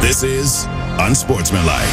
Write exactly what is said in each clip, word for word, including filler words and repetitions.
This is Unsportsmanlike.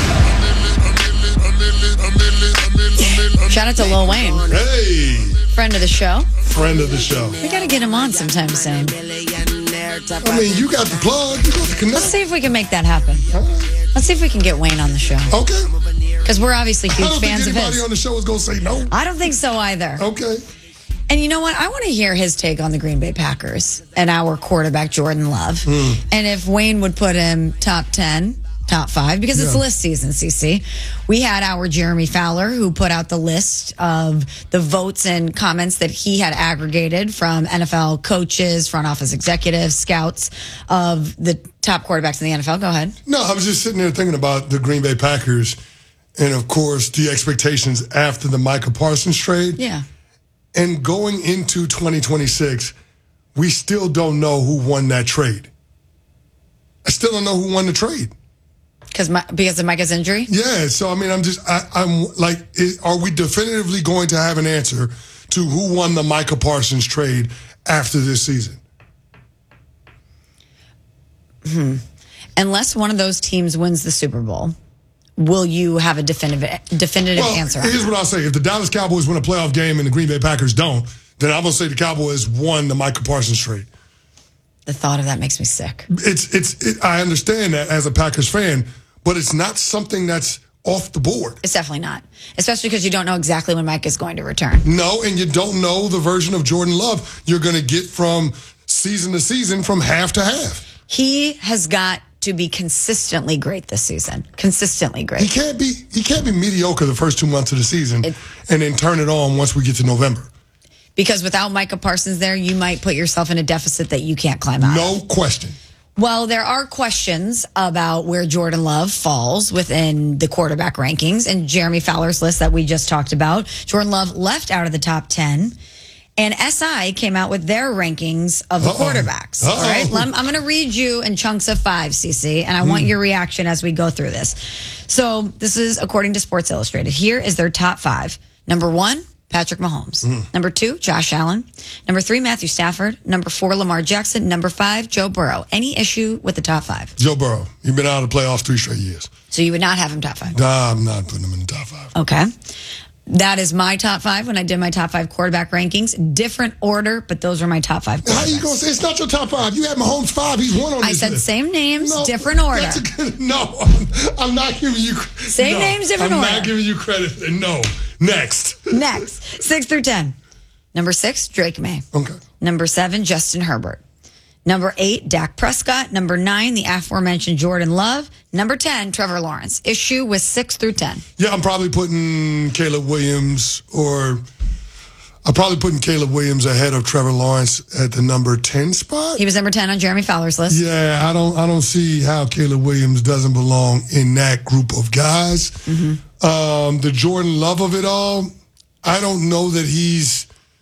Shout out to Lil Wayne. Hey. Friend of the show. Friend of the show. We got to get him on sometime soon. I mean, you got the plug. You got the connect. Let's see if we can make that happen. Let's see if we can get Wayne on the show. Okay. Because we're obviously huge I don't fans think of anybody his. on the show is going to say no. I don't think so either. Okay. And you know what? I want to hear his take on the Green Bay Packers and our quarterback, Jordan Love. Mm. And if Wayne would put him top ten, top five, because it's yeah. list season, C C. We had our Jeremy Fowler, who put out the list of the votes and comments that he had aggregated from N F L coaches, front office executives, scouts of the top quarterbacks in the N F L. Go ahead. No, I was just sitting there thinking about the Green Bay Packers and, of course, the expectations after the Micah Parsons trade. Yeah. And going into twenty twenty-six, we still don't know who won that trade. I still don't know who won the trade. Because because of Micah's injury? Yeah, so I mean, I'm just, I, I'm like, is, are we definitively going to have an answer to who won the Micah Parsons trade after this season? Hmm. Unless one of those teams wins the Super Bowl, will you have a definitive definitive well, answer? Here's what I'll say. If the Dallas Cowboys win a playoff game and the Green Bay Packers don't, then I'm going to say the Cowboys won the Micah Parsons trade. The thought of that makes me sick. It's it's. It, I understand that as a Packers fan, but it's not something that's off the board. It's definitely not, especially because you don't know exactly when Mike is going to return. No, and you don't know the version of Jordan Love you're going to get from season to season, from half to half. He has got to be consistently great this season. Consistently great. He can't be. He can't be mediocre the first two months of the season, it, and then turn it on once we get to November. Because without Micah Parsons there, you might put yourself in a deficit that you can't climb out No of. question. Well, there are questions about where Jordan Love falls within the quarterback rankings and Jeremy Fowler's list that we just talked about. Jordan Love left out of the top ten. And S I came out with their rankings of the Uh-oh. quarterbacks. Uh-oh. All right, I'm, I'm going to read you in chunks of five, C C, and I want Mm. your reaction as we go through this. So this is according to Sports Illustrated. Here is their top five. Number one, Patrick Mahomes. Mm. Number two, Josh Allen. Number three, Matthew Stafford. Number four, Lamar Jackson. Number five, Joe Burrow. Any issue with the top five? Joe Burrow. He's been out of the playoffs three straight years. So you would not have him top five? Nah, I'm not putting him in the top five. Okay. That is my top five when I did my top five quarterback rankings. Different order, but those are my top five quarterbacks. How you going to say it's not your top five? You had Mahomes five. He's one on I this said list. same names, No, different order. That's a good, no, I'm, I'm not giving you Same no, names, different I'm order. I'm not giving you credit. No. Next. Next, six through ten. Number six, Drake May. Okay. Number seven, Justin Herbert. Number eight, Dak Prescott. Number nine, the aforementioned Jordan Love. Number ten, Trevor Lawrence. Issue with six through ten. Yeah, I'm probably putting Caleb Williams or I'm probably putting Caleb Williams ahead of Trevor Lawrence at the number ten spot. He was number ten on Jeremy Fowler's list. Yeah, I don't I don't see how Caleb Williams doesn't belong in that group of guys. Mm-hmm. Um, the Jordan Love of it all, I don't know that he's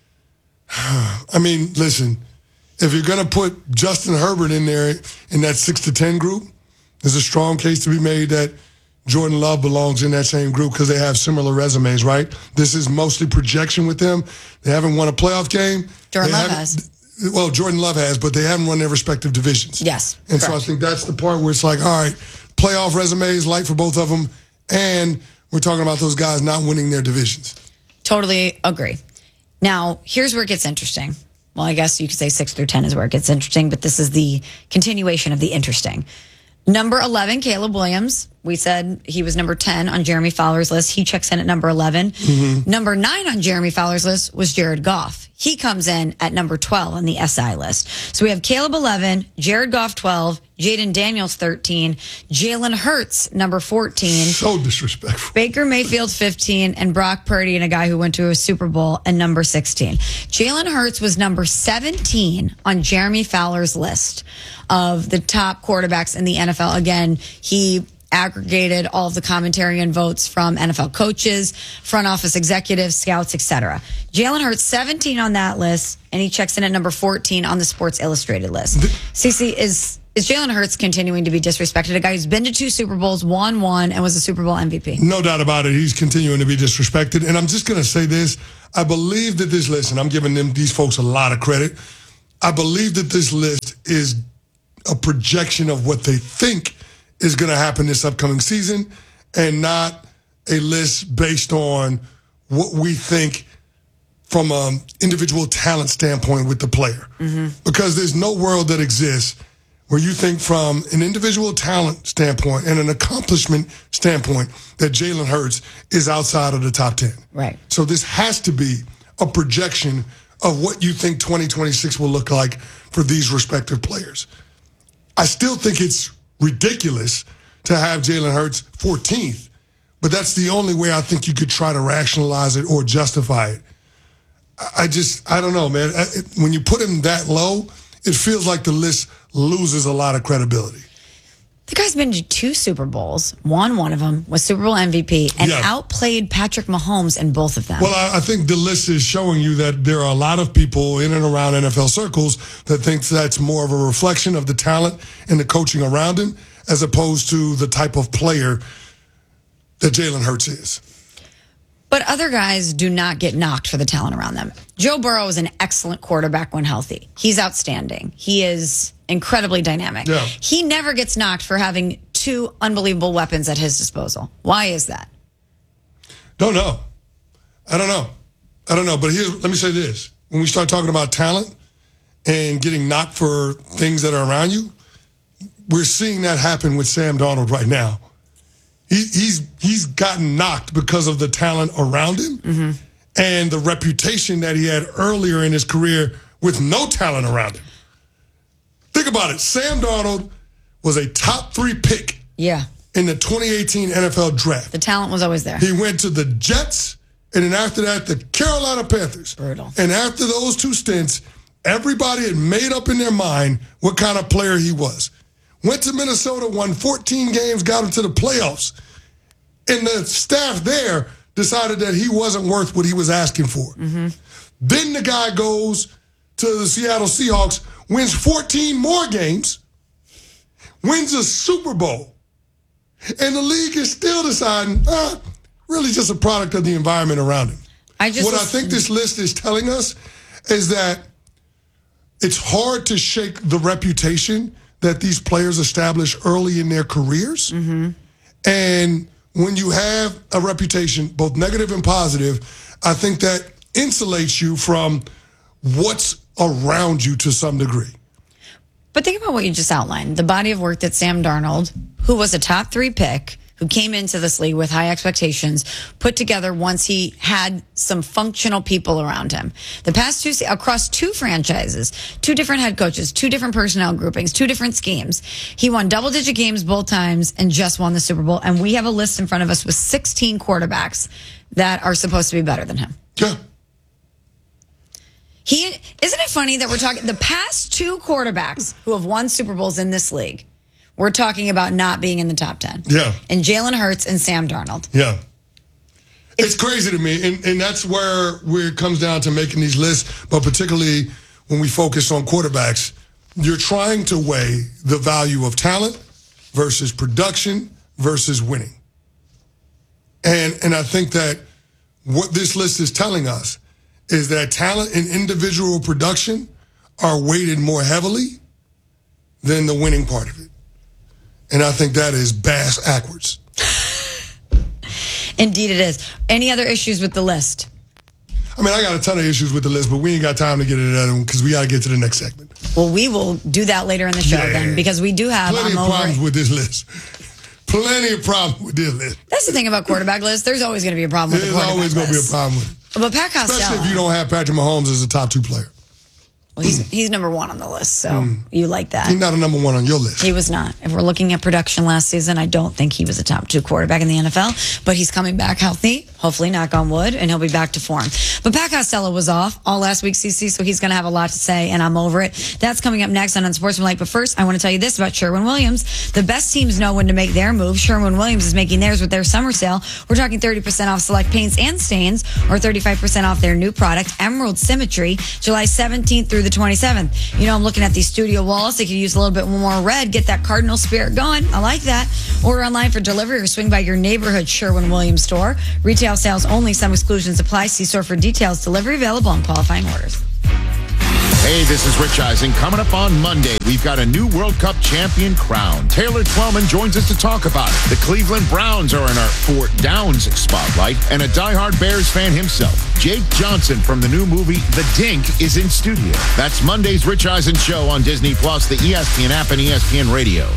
I mean, listen, if you're going to put Justin Herbert in there in that six to ten group, there's a strong case to be made that Jordan Love belongs in that same group because they have similar resumes, right? This is mostly projection with them. They haven't won a playoff game. Jordan They Love has. Well, Jordan Love has, but they haven't won their respective divisions. Yes. And correct. so I think that's the part where it's like, all right, playoff resumes, light for both of them, and we're talking about those guys not winning their divisions. Totally agree. Now, here's where it gets interesting. Well, I guess you could say six through ten is where it gets interesting, but this is the continuation of the interesting. Number eleven, Caleb Williams. We said he was number ten on Jeremy Fowler's list. He checks in at number eleven. Mm-hmm. Number nine on Jeremy Fowler's list was Jared Goff. He comes in at number twelve on the S I list. So we have Caleb eleven, Jared Goff twelve, Jaden Daniels thirteen, Jalen Hurts number fourteen. So disrespectful. Baker Mayfield fifteen, and Brock Purdy, and a guy who went to a Super Bowl, and number sixteen. Jalen Hurts was number seventeen on Jeremy Fowler's list of the top quarterbacks in the N F L. Again, he aggregated all of the commentary and votes from N F L coaches, front office executives, scouts, et cetera. Jalen Hurts, seventeen on that list, and he checks in at number fourteen on the Sports Illustrated list. Cece, is is Jalen Hurts continuing to be disrespected? A guy who's been to two Super Bowls, won one, and was a Super Bowl M V P. No doubt about it. He's continuing to be disrespected. And I'm just going to say this. I believe that this list, and I'm giving them these folks a lot of credit, I believe that this list is a projection of what they think is going to happen this upcoming season and not a list based on what we think from an individual talent standpoint with the player. Mm-hmm. Because there's no world that exists where you think from an individual talent standpoint and an accomplishment standpoint that Jalen Hurts is outside of the top ten. Right. So this has to be a projection of what you think twenty twenty-six will look like for these respective players. I still think it's ridiculous to have Jalen Hurts fourteenth, but that's the only way I think you could try to rationalize it or justify it. I just, I don't know, man. When you put him that low, it feels like the list loses a lot of credibility. The guy's been to two Super Bowls, won one of them, was Super Bowl M V P, and Yeah. outplayed Patrick Mahomes in both of them. Well, I, I think the list is showing you that there are a lot of people in and around N F L circles that think that's more of a reflection of the talent and the coaching around him as opposed to the type of player that Jalen Hurts is. But other guys do not get knocked for the talent around them. Joe Burrow is an excellent quarterback when healthy. He's outstanding. He is incredibly dynamic. Yeah. He never gets knocked for having two unbelievable weapons at his disposal. Why is that? Don't know. I don't know. I don't know. But here, let me say this. When we start talking about talent and getting knocked for things that are around you, we're seeing that happen with Sam Darnold right now. He, he's he's gotten knocked because of the talent around him mm-hmm. and the reputation that he had earlier in his career with no talent around him. Think about it. Sam Darnold was a top three pick Yeah. in the twenty eighteen N F L draft. The talent was always there. He went to the Jets, and then after that, the Carolina Panthers. Brutal. And after those two stints, everybody had made up in their mind what kind of player he was. Went to Minnesota, won fourteen games, got him to the playoffs. And the staff there decided that he wasn't worth what he was asking for. Mm-hmm. Then the guy goes to the Seattle Seahawks, wins fourteen more games, wins a Super Bowl. And the league is still deciding, ah, really just a product of the environment around him. I just what was, I think this list is telling us is that it's hard to shake the reputation that these players establish early in their careers. Mm-hmm. And when you have a reputation, both negative and positive, I think that insulates you from what's around you to some degree. But think about what you just outlined. The body of work that Sam Darnold, who was a top three pick, who came into this league with high expectations, put together once he had some functional people around him. The past two, across two franchises, two different head coaches, two different personnel groupings, two different schemes. He won double-digit games both times and just won the Super Bowl. And we have a list in front of us with sixteen quarterbacks that are supposed to be better than him. Yeah. He, isn't it funny that we're talking the past two quarterbacks who have won Super Bowls in this league? We're talking about not being in the top ten. Yeah. And Jalen Hurts and Sam Darnold. Yeah. It's, it's crazy to me. And, and that's where, where it comes down to making these lists. But particularly when we focus on quarterbacks, you're trying to weigh the value of talent versus production versus winning. And, and I think that what this list is telling us is that talent and individual production are weighted more heavily than the winning part of it. And I think that is bass backwards. Indeed it is. Any other issues with the list? I mean, I got a ton of issues with the list, but we ain't got time to get into that one because we got to get to the next segment. Well, we will do that later in the show Yeah. then, because we do have Plenty I'm of over problems it. with this list. Plenty of problems with this list. That's the thing about quarterback lists. There's always going to be a problem with There's the quarterback always going to be a list. problem with it. But Pat Costello, Especially if you don't have Patrick Mahomes as a top two player. well, he's, he's number one on the list, so you like that. He's not a number one on your list. He was not. If we're looking at production last season, I don't think he was a top two quarterback in the N F L, but he's coming back healthy, hopefully, knock on wood, and he'll be back to form. But Pat Costello was off all last week, C C, so he's going to have a lot to say, and I'm over it. That's coming up next on Unsportsmanlike. But first, I want to tell you this about Sherwin-Williams. The best teams know when to make their move. Sherwin-Williams is making theirs with their summer sale. We're talking thirty percent off select paints and stains, or thirty-five percent off their new product, Emerald Symmetry, July seventeenth through the twenty-seventh. You know, I'm looking at these studio walls. They could use a little bit more red. Get that cardinal spirit going. I like that. Order online for delivery or swing by your neighborhood Sherwin-Williams store. Retail sales only. Some exclusions apply. See store for details. Delivery available on qualifying orders. Hey, this is Rich Eisen. Coming up on Monday, we've got a new World Cup champion crowned. Taylor Twellman joins us to talk about it. The Cleveland Browns are in our Fort Downs spotlight, and a diehard Bears fan himself, Jake Johnson from the new movie The Dink, is in studio. That's Monday's Rich Eisen Show on Disney Plus, the E S P N app, and E S P N Radio.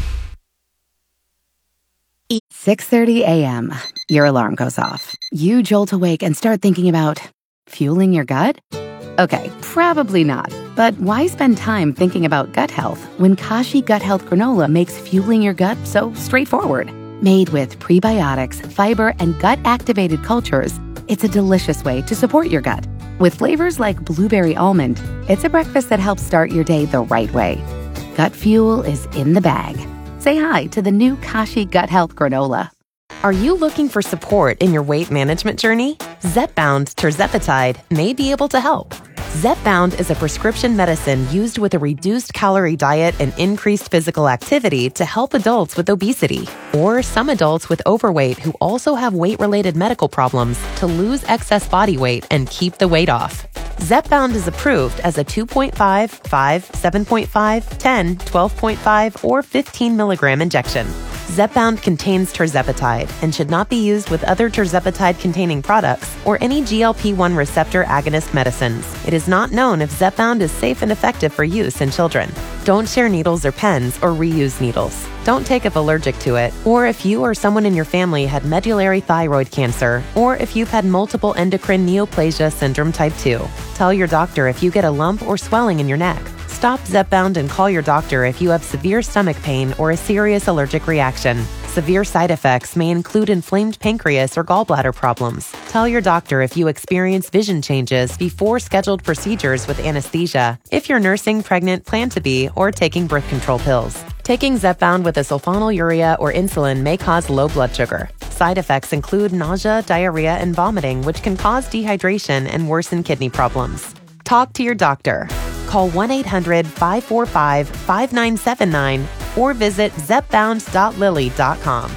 six thirty a.m. Your alarm goes off. You jolt awake and start thinking about fueling your gut? Okay, probably not. But why spend time thinking about gut health when Kashi Gut Health Granola makes fueling your gut so straightforward? Made with prebiotics, fiber, and gut-activated cultures, it's a delicious way to support your gut. With flavors like blueberry almond, it's a breakfast that helps start your day the right way. Gut fuel is in the bag. Say hi to the new Kashi Gut Health Granola. Are you looking for support in your weight management journey? Zepbound Tirzepatide may be able to help. Zepbound is a prescription medicine used with a reduced calorie diet and increased physical activity to help adults with obesity, or some adults with overweight who also have weight-related medical problems to lose excess body weight and keep the weight off. Zepbound is approved as a two point five, five, seven point five, ten, twelve point five, or fifteen milligram injection. Zepbound contains tirzepatide and should not be used with other tirzepatide-containing products or any G L P one receptor agonist medicines. It is not known if Zepbound is safe and effective for use in children. Don't share needles or pens or reuse needles. Don't take if allergic to it, or if you or someone in your family had medullary thyroid cancer, or if you've had multiple endocrine neoplasia syndrome type two. Tell your doctor if you get a lump or swelling in your neck. Stop Zepbound and call your doctor if you have severe stomach pain or a serious allergic reaction. Severe side effects may include inflamed pancreas or gallbladder problems. Tell your doctor if you experience vision changes before scheduled procedures with anesthesia, if you're nursing, pregnant, plan to be, or taking birth control pills. Taking Zepbound with a sulfonylurea or insulin may cause low blood sugar. Side effects include nausea, diarrhea, and vomiting, which can cause dehydration and worsen kidney problems. Talk to your doctor. Call one eight hundred, five four five, five nine seven nine or visit zepbound dot lilly dot com.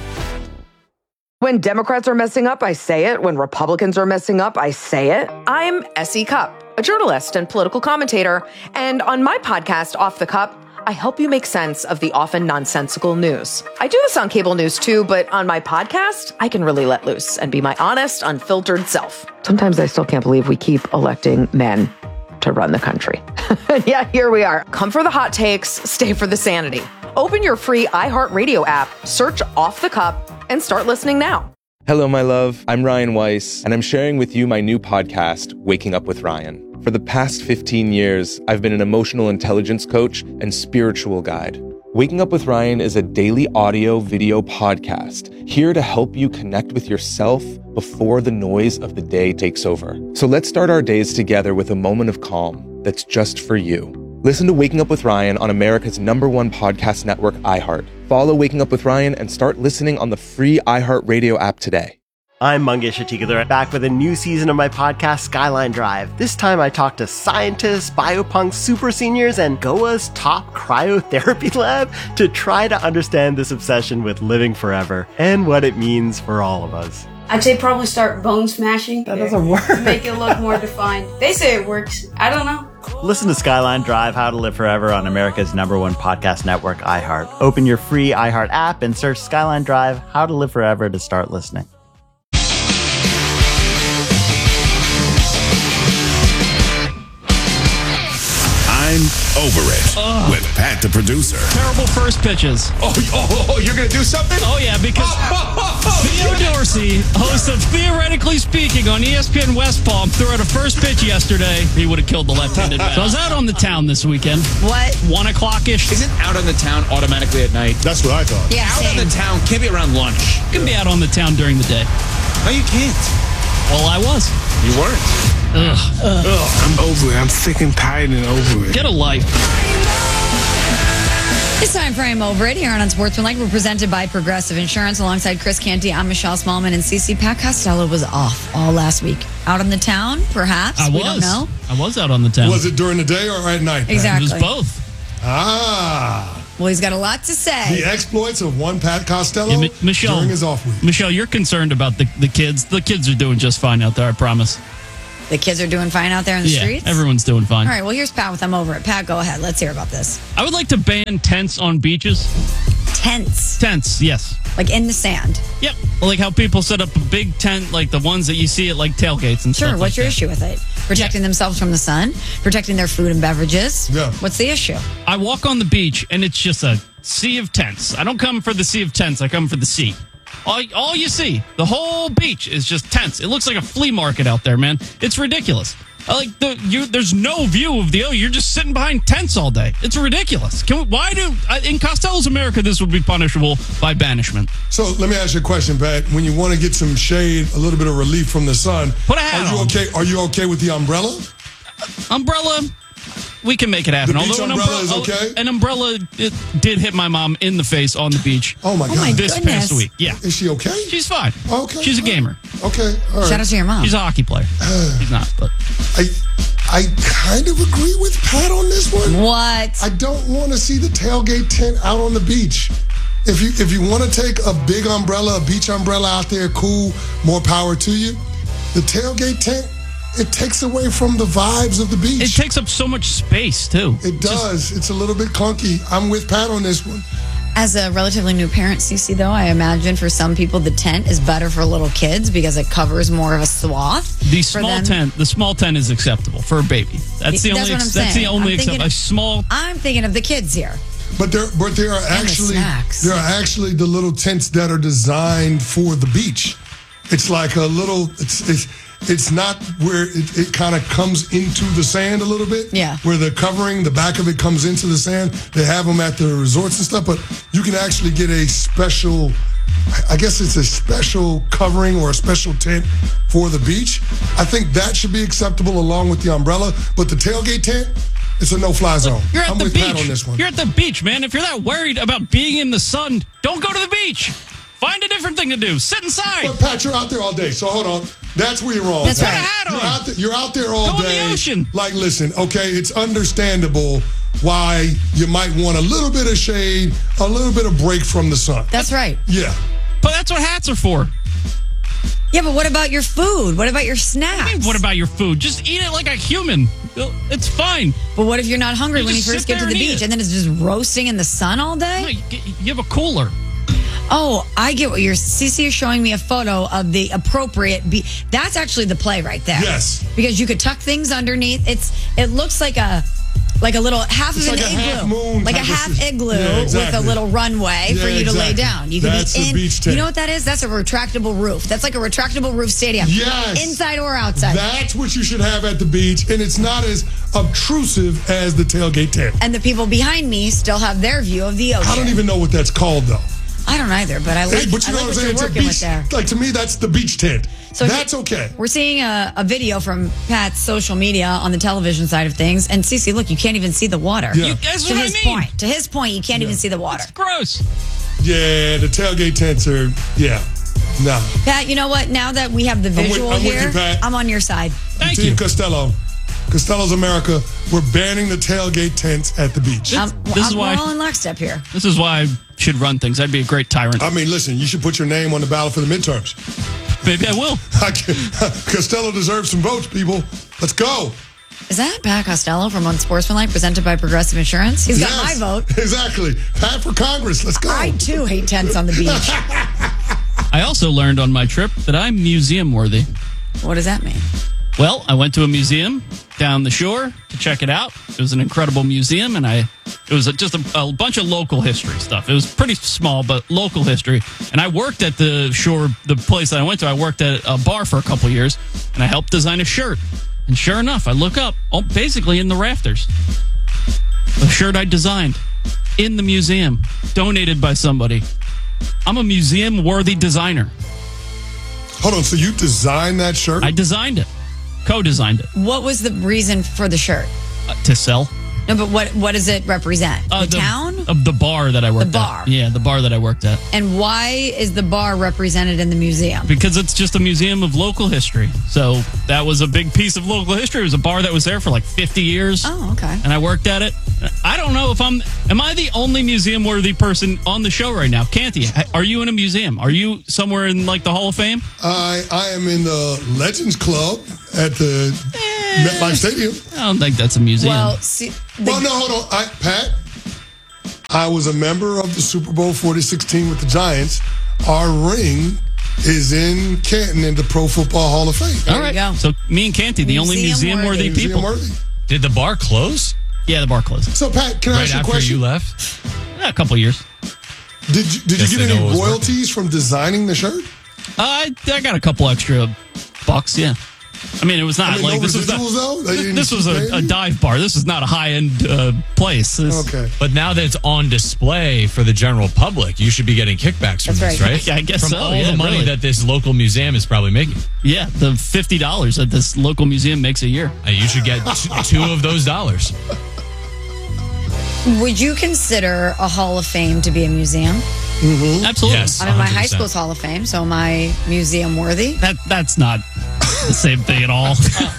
When Democrats are messing up, I say it. When Republicans are messing up, I say it. I'm Essie Cupp, a journalist and political commentator. And on my podcast, Off the Cup, I help you make sense of the often nonsensical news. I do this on cable news too, but on my podcast, I can really let loose and be my honest, unfiltered self. Sometimes I still can't believe we keep electing men to run the country. Yeah, here we are. Come for the hot takes, stay for the sanity. Open your free iHeartRadio app, search Off the Cup, and start listening now. Hello, my love. I'm Ryan Weiss, and I'm sharing with you my new podcast, Waking Up with Ryan. For the past fifteen years, I've been an emotional intelligence coach and spiritual guide. Waking Up with Ryan is a daily audio video podcast here to help you connect with yourself before the noise of the day takes over. So let's start our days together with a moment of calm that's just for you. Listen to Waking Up with Ryan on America's number one podcast network, iHeart. Follow Waking Up with Ryan and start listening on the free iHeartRadio app today. I'm Mangesh Atikadhar, back with a new season of my podcast, Skyline Drive. This time I talk to scientists, biopunks, super seniors, and Goa's top cryotherapy lab to try to understand this obsession with living forever and what it means for all of us. I'd say probably start bone smashing. That doesn't work. Make it look more defined. They say it works. I don't know. Listen to Skyline Drive, How to Live Forever on America's number one podcast network, iHeart. Open your free iHeart app and search Skyline Drive, How to Live Forever to start listening. I'm over it Ugh. with Pat the producer. Terrible first pitches. Oh, oh, oh you're going to do something? Oh, yeah, because Theo Dorsey, host of Theoretically Speaking on E S P N West Palm, threw out a first pitch yesterday. He would have killed the left-handed bat. So I was out on the town this weekend. What? One o'clock-ish. Isn't out on the town automatically at night? That's what I thought. Yeah, out same. on the town can't be around lunch. You can be out on the town during the day. No, you can't. Well, I was. You weren't. Ugh. Ugh. Ugh, I'm over it. I'm sick and tired and over it. Get a life. It's time for I'm Over It here on Unsportsmanlike. We're presented by Progressive Insurance. Alongside Chris Canty, I'm Michelle Smallman, and Cece. Pat Costello was off all last week. Out on the town, perhaps. I was. We don't know. I was out on the town. Was it during the day or at night? Pat? Exactly. It was both. Ah. Well, he's got a lot to say. The exploits of one Pat Costello Yeah, Mi- Michelle, during his off week. Michelle, you're concerned about the, the kids. The kids are doing just fine out there, I promise. The kids are doing fine out there in the yeah, streets? everyone's doing fine. All right, well, here's Pat with I'm Over It. Pat, go ahead. Let's hear about this. I would like to ban tents on beaches. Tents? Tents, yes. Like in the sand? Yep. Like how people set up a big tent, like the ones that you see at like tailgates and Sure, stuff. what's like your that. issue with it? Protecting yeah. themselves from the sun? Protecting their food and beverages? Yeah. What's the issue? I walk on the beach and it's just a sea of tents. I don't come for the sea of tents, I come for the sea. All, all you see, the whole beach is just tents. It looks like a flea market out there, man. It's ridiculous. I like the you. There's no view of the. Oh, you're just sitting behind tents all day. It's ridiculous. Can we, why do in Costello's America this would be punishable by banishment? So let me ask you a question, Pat. When you want to get some shade, a little bit of relief from the sun, put a hat are you on. okay? Are you okay with the umbrella? Umbrella. We can make it happen. The beach Although umbrella an is umbrella, okay? An umbrella it did hit my mom in the face on the beach. Oh, my God. Oh my this goodness. past week. Yeah. Is she okay? She's fine. Okay. She's a gamer. Okay. All right. Shout out to your mom. She's a hockey player. She's not, but. I I kind of agree with Pat on this one. What? I don't want to see the tailgate tent out on the beach. If you if you want to take a big umbrella, a beach umbrella out there, cool, more power to you. The tailgate tent, it takes away from the vibes of the beach. It takes up so much space, too. It does. Just, it's a little bit clunky. I'm with Pat on this one. As a relatively new parent, Cece, though, I imagine for some people the tent is better for little kids because it covers more of a swath. The for small them. tent, the small tent is acceptable for a baby. That's the That's only. what I'm Ex- that's saying. the only I'm thinking exception. A of- small. I'm thinking of the kids here. But there, but there are the actually snacks. there are actually the little tents that are designed for the beach. It's like a little. It's it's it's not where it, it kind of comes into the sand a little bit. Yeah. Where the covering, the back of it comes into the sand. They have them at the resorts and stuff, but you can actually get a special. I guess it's a special covering or a special tent for the beach. I think that should be acceptable along with the umbrella. But the tailgate tent, it's a no-fly zone. You're at I'm the with beach. Pat on this one. You're at the beach, man. If you're that worried about being in the sun, don't go to the beach. Find a different thing to do. Sit inside. But Pat, you're out there all day. So hold on. That's where you're wrong. That's Pat. right. Hat on. You're out there, you're out there all Go in day. the ocean. Like, listen, okay, it's understandable why you might want a little bit of shade, a little bit of break from the sun. That's right. Yeah. But that's what hats are for. Yeah, but what about your food? What about your snacks? I mean, what about your food? Just eat it like a human. It's fine. But what if you're not hungry You when you just first sit get to there the and eat beach it. and then it's just roasting in the sun all No, day? you, get- you have a cooler. Oh, I get what you're. Cece is showing me a photo of the appropriate. Be- That's actually the play right there. Yes. because you could tuck things underneath. It's. It looks like a. Like a little half It's of an like a igloo, half moon like a type of half si- igloo Yeah, exactly. with a little runway Yeah, for you to lay exactly. down. You could That's be the in. beach tent. You know what that is? That's a retractable roof. That's like a retractable roof stadium. Yes. Inside or outside. That's what you should have at the beach, and it's not as obtrusive as the tailgate tent. And the people behind me still have their view of the ocean. I don't even know what that's called, though. I don't either, but I like. Hey, but you I know like what I'm saying? you're It's a working beach. with there. Like, to me, that's the beach tent. So that's he- okay. We're seeing a, a video from Pat's social media on the television side of things, and Cece, look, you can't even see the water. Yeah. You, that's To what I his mean. point, to his point, you can't even see the water. It's gross. Yeah, the tailgate tents are, yeah, no. Pat, you know what? Now that we have the with- visual I'm with here, you, Pat. I'm on your side. Thank Team you. Costello. Costello's America, we're banning the tailgate tents at the beach. Um, this is I'm- why- we're all in lockstep here. This is why I should run things. I'd be a great tyrant. I mean, listen, you should put your name on the ballot for the midterms. Maybe I will. Costello deserves some votes, people. Let's go. Is that Pat Costello from Unsportsmanlike, presented by Progressive Insurance? He's got Yes, my vote. Exactly. Pat for Congress. Let's go. I too hate tents on the beach. I also learned on my trip that I'm museum worthy. What does that mean? Well, I went to a museum down the shore to check it out. It was an incredible museum, and I it was a, just a, a bunch of local history stuff. It was pretty small, but local history. And I worked at the shore, the place that I went to. I worked at a bar for a couple years, and I helped design a shirt. And sure enough, I look up, oh, basically in the rafters, a shirt I designed in the museum, donated by somebody. I'm a museum-worthy designer. Hold on. So you designed that shirt? I designed it. Co-designed it What was the reason for the shirt? uh, to sell. No, but what what does it represent? Uh, the, town? Uh, the bar that I worked The bar. at. Yeah, the bar that I worked at. And why is the bar represented in the museum? Because it's just a museum of local history. So that was a big piece of local history. It was a bar that was there for like fifty years. Oh, okay. And I worked at it. I don't know if I'm, am I the only museum worthy person on the show right now? Canty, are you in a museum? Are you somewhere in like the Hall of Fame? I I am in the Legends Club at the MetLife Stadium. I don't think that's a museum. Well, see, the, Well, no, hold on. I, Pat, I was a member of the Super Bowl forty-six team with the Giants. Our ring is in Canton in the Pro Football Hall of Fame. All right. go. So me and Canty, the only Museum museum-worthy worthy. people. Museum-worthy. Did the bar close? Yeah, the bar closed. So, Pat, can I Right ask you a after question? you left? Yeah, a couple years. Did you, did Guess you they get know any it was royalties from designing the shirt? Uh, I, I got a couple extra bucks, yeah. I mean, it was not I mean, like no this was not, residuals, though? They this, didn't this was pay a, a you? dive bar. This is not a high end uh, place. This- Okay. But now that it's on display for the general public, you should be getting kickbacks from That's this, right. right? Yeah, I guess from so, all yeah, the money really. that this local museum is probably making. Yeah, the fifty dollars that this local museum makes a year. Uh, you should get t- two of those dollars. would you consider a Hall of Fame to be a museum? Absolutely. Yes. I'm in my one hundred high percent. school's Hall of Fame, so am I museum worthy? That that's not the same thing at all.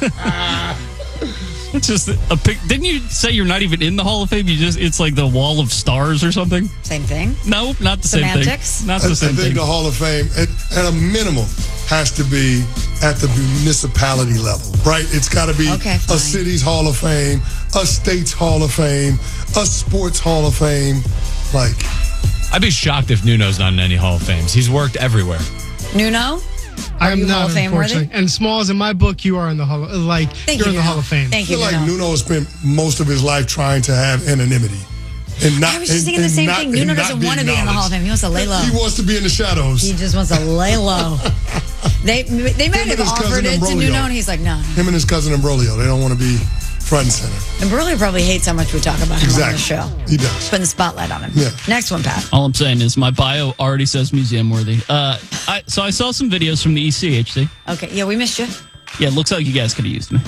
It's just a pic. Didn't you say you're not even in the Hall of Fame? You just it's like the Wall of Stars or something. Same thing. No, not the Semantics? same thing. Not I, the I same think thing. the Hall of Fame, at, at a minimum, has to be at the municipality level, right? It's got to be Okay, a fine. city's Hall of Fame, a state's Hall of Fame, a sports Hall of Fame. Like, I'd be shocked if Nuno's not in any Hall of Fames. He's worked everywhere. Nuno? I Are am you not, Hall of Fame unfortunately. worthy? And Smalls, in my book, you are in the Hall of, like, Thank you're you, in the Nuno. Hall of Fame. Thank I you, feel like Nuno. Nuno spent most of his life trying to have anonymity. And not, I was just and- thinking the and same not- thing. and Nuno not doesn't want to be in the acknowledged. Hall of Fame. He wants to lay low. He wants to be in the shadows. He just wants to lay low. They they might Him have and his offered cousin it to Ambrolio. Nuno, and he's like, no. Him and his cousin Ambrolio, they don't want to be front and center. And Burley probably hates how much we talk about him on the show. He does. Putting the spotlight on him. Yeah. Next one, Pat. All I'm saying is my bio already says museum worthy. Uh, I, so I saw some videos from the E C H C. Okay, yeah, we missed you. Yeah, it looks like you guys could have used me.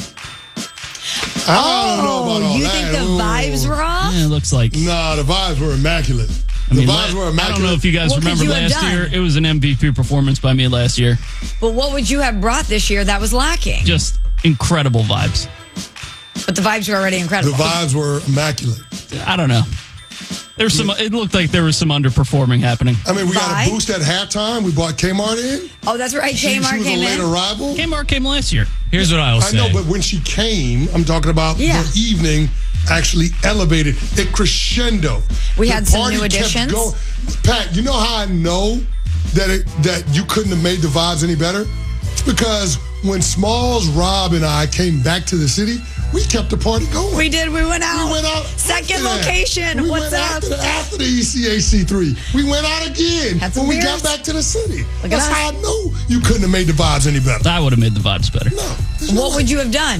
I don't know about all you that. think the Ooh. vibes were off? Yeah, it looks like. Nah, the vibes were immaculate. I mean, the vibes la- were I immaculate. don't know if you guys What could remember you have last done? year. It was an M V P performance by me last year. But what would you have brought this year that was lacking? Just incredible vibes. But the vibes were already The incredible. vibes were immaculate. I don't know. There's some. It looked like there was some underperforming happening. I mean, we got Vibe? a boost at halftime. We brought Kmart in. Oh, that's right. She, she Kmart was came a late in. arrival. Kmart came last year. Here's what I'll I say. know, but when she came, I'm talking about Yeah. the evening actually elevated. It crescendo. We The had some party new kept additions. going. Pat, you know how I know that it, that you couldn't have made the vibes any better? It's because when Smalls, Rob, and I came back to the city, we kept the party going. We did. We went out. We went out. Second after that. location. We What's went up? After the, after the E C A C three. We went out again Had some when we beers. got back to the city. Look at That's us. how I know you couldn't have made the vibes any better. I would have made the vibes better. No. there's no What way. would you have done?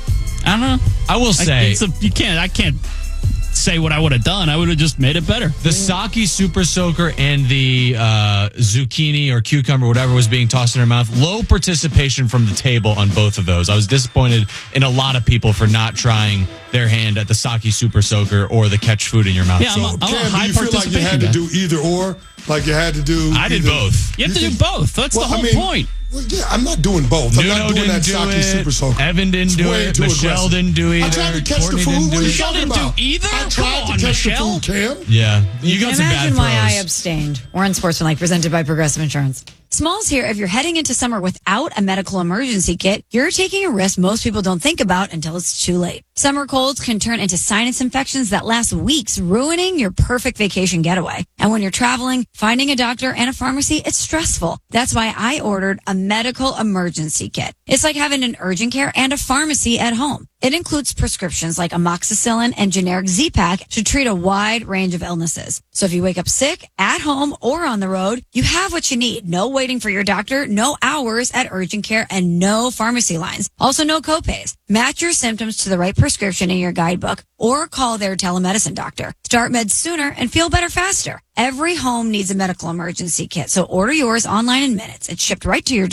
I don't know. I will I, say it's a, you can't. I can't say what I would have done. I would have just made it better. the Saki Super Soaker and the uh, zucchini or cucumber, whatever was being tossed in her mouth, low participation from the table on both of those. I was disappointed in a lot of people for not trying their hand at the Saki Super Soaker or the catch food in your mouth. Yeah, I'm a- So, I'm Cam, high do you feel like you had to participation do either or? Like you had to do. I did either- both. You have to do think- both. That's Well, the I whole mean, point. Well, yeah, I'm not doing both. I'm Nuno not doing didn't that do Saki it. Super Soaker. Evan didn't It's do way it. too Michelle aggressive. didn't do I either. tried to catch Courtney the food. didn't What do are you it. Michelle talking didn't do about? either? I Come tried on, to catch Michelle. the food, Cam. Yeah, you You got can some bad imagine throws. why I abstained. We're unsportsmanlike, presented by Progressive Insurance. Smalls here. If you're heading into summer without a medical emergency kit, you're taking a risk most people don't think about until it's too late. Summer colds can turn into sinus infections that last weeks, ruining your perfect vacation getaway. And when you're traveling, finding a doctor and a pharmacy, it's stressful. That's why I ordered a medical emergency kit. It's like having an urgent care and a pharmacy at home. It includes prescriptions like amoxicillin and generic Z-Pak to treat a wide range of illnesses. So if you wake up sick, at home, or on the road, you have what you need. No waiting for your doctor, no hours at urgent care, and no pharmacy lines. Also, no copays. Match your symptoms to the right prescription in your guidebook or call their telemedicine doctor. Start meds sooner and feel better faster. Every home needs a medical emergency kit, so order yours online in minutes. It's shipped right to your door.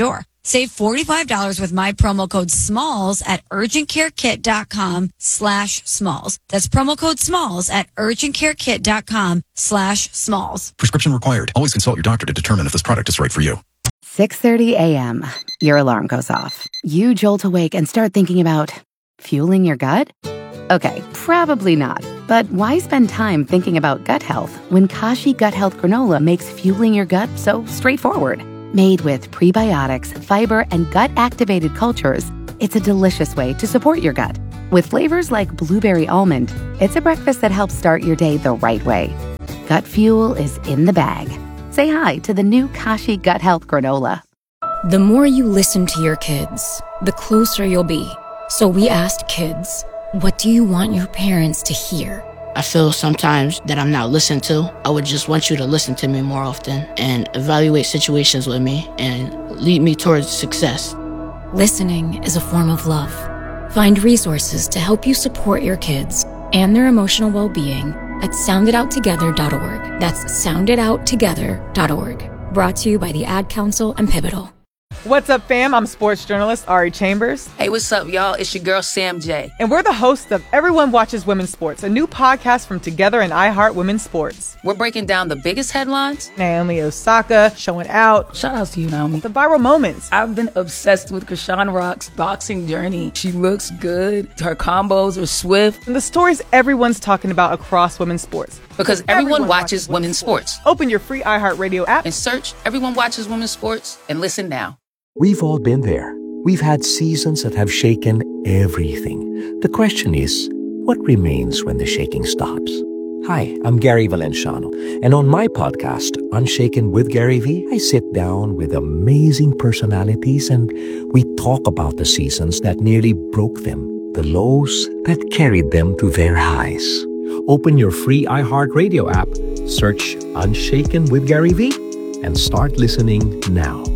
Save forty-five dollars with my promo code SMALLS at urgentcarekit.com slash smalls. That's promo code SMALLS at urgentcarekit.com slash smalls. Prescription required. Always consult your doctor to determine if this product is right for you. six thirty a.m. Your alarm goes off. You jolt awake and start thinking about fueling your gut? Okay, probably not. But why spend time thinking about gut health when Kashi Gut Health Granola makes fueling your gut so straightforward? Made with prebiotics, fiber, and gut-activated cultures, it's a delicious way to support your gut. With flavors like blueberry almond, it's a breakfast that helps start your day the right way. Gut fuel is in the bag. Say hi to the new Kashi Gut Health Granola. The more you listen to your kids, the closer you'll be. So we asked kids, what do you want your parents to hear? I feel sometimes that I'm not listened to. I would just want you to listen to me more often and evaluate situations with me and lead me towards success. Listening is a form of love. Find resources to help you support your kids and their emotional well-being at sound it out together dot org. That's sound it out together dot org. Brought to you by the Ad Council and Pivotal. What's up, fam? I'm sports journalist Ari Chambers. Hey, what's up, y'all? It's your girl, Sam J. And we're the hosts of Everyone Watches Women's Sports, a new podcast from Together and iHeart Women's Sports. We're breaking down the biggest headlines. Naomi Osaka showing out. Shout out to you, Naomi. The viral moments. I've been obsessed with Krishan Rock's boxing journey. She looks good. Her combos are swift. And the stories everyone's talking about across women's sports. Because everyone, everyone watches, watches women's sports. sports. Open your free iHeartRadio app and search Everyone Watches Women's Sports and listen now. We've all been there. We've had seasons that have shaken everything. The question is, what remains when the shaking stops? Hi, I'm Gary Valenciano, and on my podcast, Unshaken with Gary V, I sit down with amazing personalities and we talk about the seasons that nearly broke them, the lows that carried them to their highs. Open your free iHeartRadio app, search Unshaken with Gary V, and start listening now.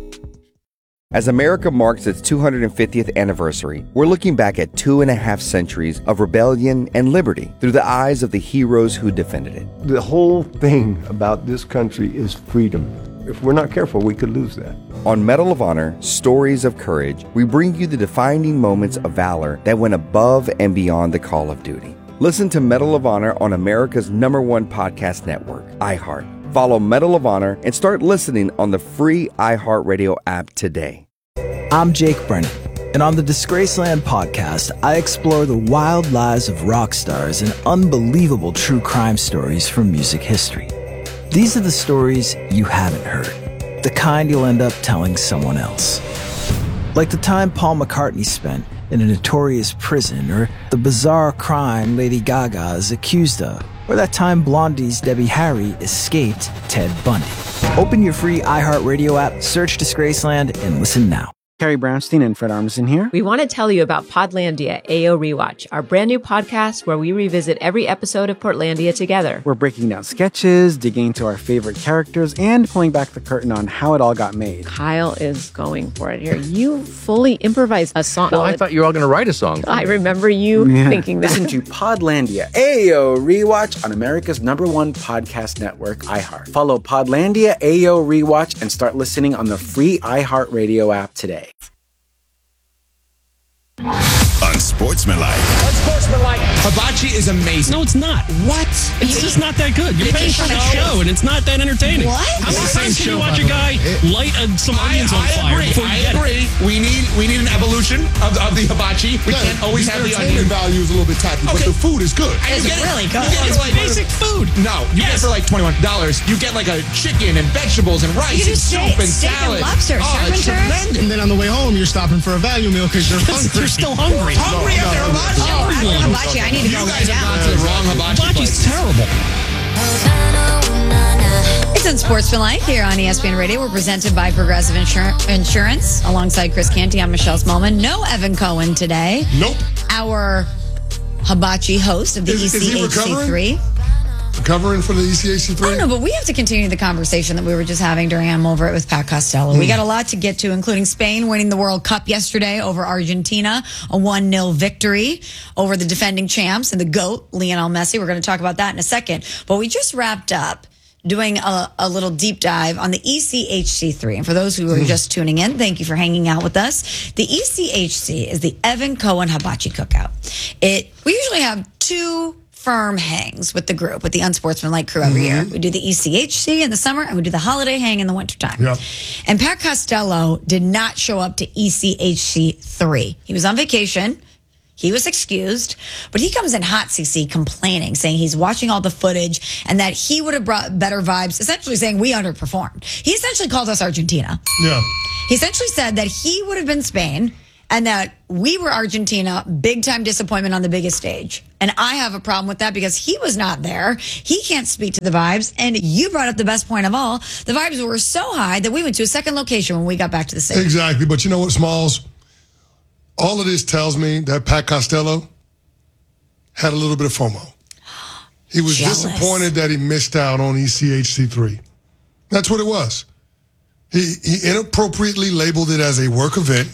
As America marks its two hundred fiftieth anniversary, we're looking back at two and a half centuries of rebellion and liberty through the eyes of the heroes who defended it. The whole thing about this country is freedom. If we're not careful, we could lose that. On Medal of Honor, Stories of Courage, we bring you the defining moments of valor that went above and beyond the call of duty. Listen to Medal of Honor on America's number one podcast network, iHeart. Follow Medal of Honor and start listening on the free iHeartRadio app today. I'm Jake Brennan, and on the Disgraceland podcast, I explore the wild lives of rock stars and unbelievable true crime stories from music history. These are the stories you haven't heard, the kind you'll end up telling someone else. Like the time Paul McCartney spent in a notorious prison, or the bizarre crime Lady Gaga is accused of, or that time Blondie's Debbie Harry escaped Ted Bundy. Open your free iHeartRadio app, search Disgraceland, and listen now. Carrie Brownstein and Fred Armisen here. We want to tell you about Podlandia A O Rewatch, our brand new podcast where we revisit every episode of Portlandia together. We're breaking down sketches, digging into our favorite characters, and pulling back the curtain on how it all got made. Kyle is going for it here. You fully improvised a song. Well, I thought you were all going to write a song. I remember you yeah. thinking that. Listen to Podlandia A O Rewatch on America's number one podcast network, iHeart. Follow Podlandia A O Rewatch and start listening on the free iHeartRadio app today. Unsportsmanlike. Unsportsmanlike. Hibachi is amazing. No, it's not. What? It's just not that good. You're paying for the show, and it's not that entertaining. What? How many times can you watch a guy light a, some onions on I fire agree. before you I get agree. it? We need we need an evolution of, of the hibachi. We Yeah, can't always the have the entertainment onion. value is a little bit tacky, but Okay. the food is good. And It's you get it- really you good. get it It's for like- basic food. No, you get it for like twenty-one dollars. You get like a chicken and vegetables and rice You and do steak- soup and steak and salad. lobster, oh, surf and it's turf. tremendous. And then on the way home, you're stopping for a value meal because you're hungry. You're still hungry. Hungry No, after no, no, hibachi? Oh, after hibachi, I need to You go lay guys have down. gone to the wrong hibachi Hibachi's place. terrible. It's Unsportsmanlike here on E S P N Radio. We're presented by Progressive Insur- Insurance. Alongside Chris Canty, I'm Michelle Smallman. No Evan Cohen today. Nope. Our hibachi host of the Is- is he E C H C three. Covering for the E C H C I three? don't know, but we have to continue the conversation that we were just having during I'm Over It with Pat Costello. Mm. We got a lot to get to, including Spain winning the World Cup yesterday over Argentina, a one nil victory over the defending champs and the GOAT, Lionel Messi. We're going to talk about that in a second. But we just wrapped up doing a, a little deep dive on the E C H C three. And for those who are just tuning in, thank you for hanging out with us. The E C H C is the Evan Cohen Hibachi Cookout. It we usually have two firm hangs with the group, with the Unsportsmanlike crew every Mm-hmm. year. We do the E C H C in the summer, and we do the holiday hang in the wintertime. Yep. And Pat Costello did not show up to E C H C three. He was on vacation. He was excused, but he comes in hot, C C, complaining, saying he's watching all the footage and that he would have brought better vibes, essentially saying we underperformed. He essentially called us Argentina. Yeah. He essentially said that he would have been Spain and that we were Argentina, big time disappointment on the biggest stage. And I have a problem with that because he was not there. He can't speak to the vibes. And you brought up the best point of all. The vibes were so high that we went to a second location when we got back to the stage. Exactly. But you know what, Smalls? All of this tells me that Pat Costello had a little bit of FOMO. He was Jealous. disappointed that he missed out on E C H C three. That's what it was. He, he inappropriately labeled it as a work event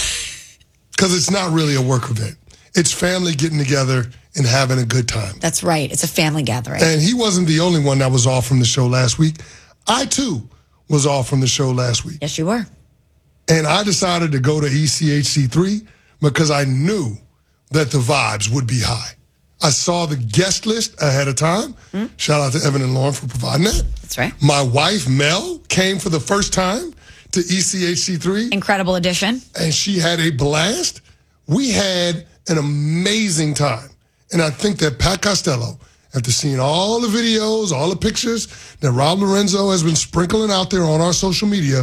because it's not really a work event. It's family getting together and having a good time. That's right. It's a family gathering. And he wasn't the only one that was off from the show last week. I, too, was off from the show last week. Yes, you were. And I decided to go to E C H C three because I knew that the vibes would be high. I saw the guest list ahead of time. Mm. Shout out to Evan and Lauren for providing that. That's right. My wife, Mel, came for the first time to E C H C three. Incredible addition. And she had a blast. We had an amazing time. And I think that Pat Costello, after seeing all the videos, all the pictures that Rob Lorenzo has been sprinkling out there on our social media,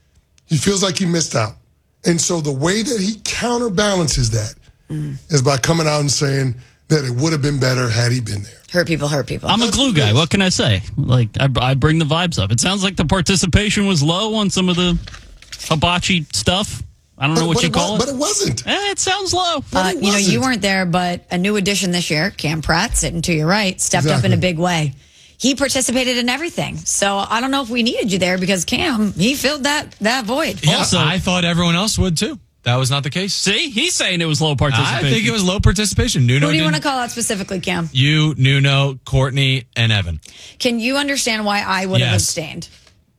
he feels like he missed out. And so the way that he counterbalances that mm. is by coming out and saying that it would have been better had he been there. Hurt people, hurt people. I'm a glue guy. What can I say? Like, I, I bring the vibes up. It sounds like the participation was low on some of the hibachi stuff. I don't know but, what but you it call was, it. But it wasn't. Eh, it sounds low. Uh, you know, you weren't there, but a new addition this year, Cam Pratt, sitting to your right, stepped exactly. up in a big way. He participated in everything. So I don't know if we needed you there because Cam, he filled that that void. Yeah, Also, I thought everyone else would too. That was not the case. See, he's saying it was low participation. I think it was low participation. Nuno Who do you didn't- want to call out specifically, Cam? You, Nuno, Courtney, and Evan. Can you understand why I would have Yes. abstained?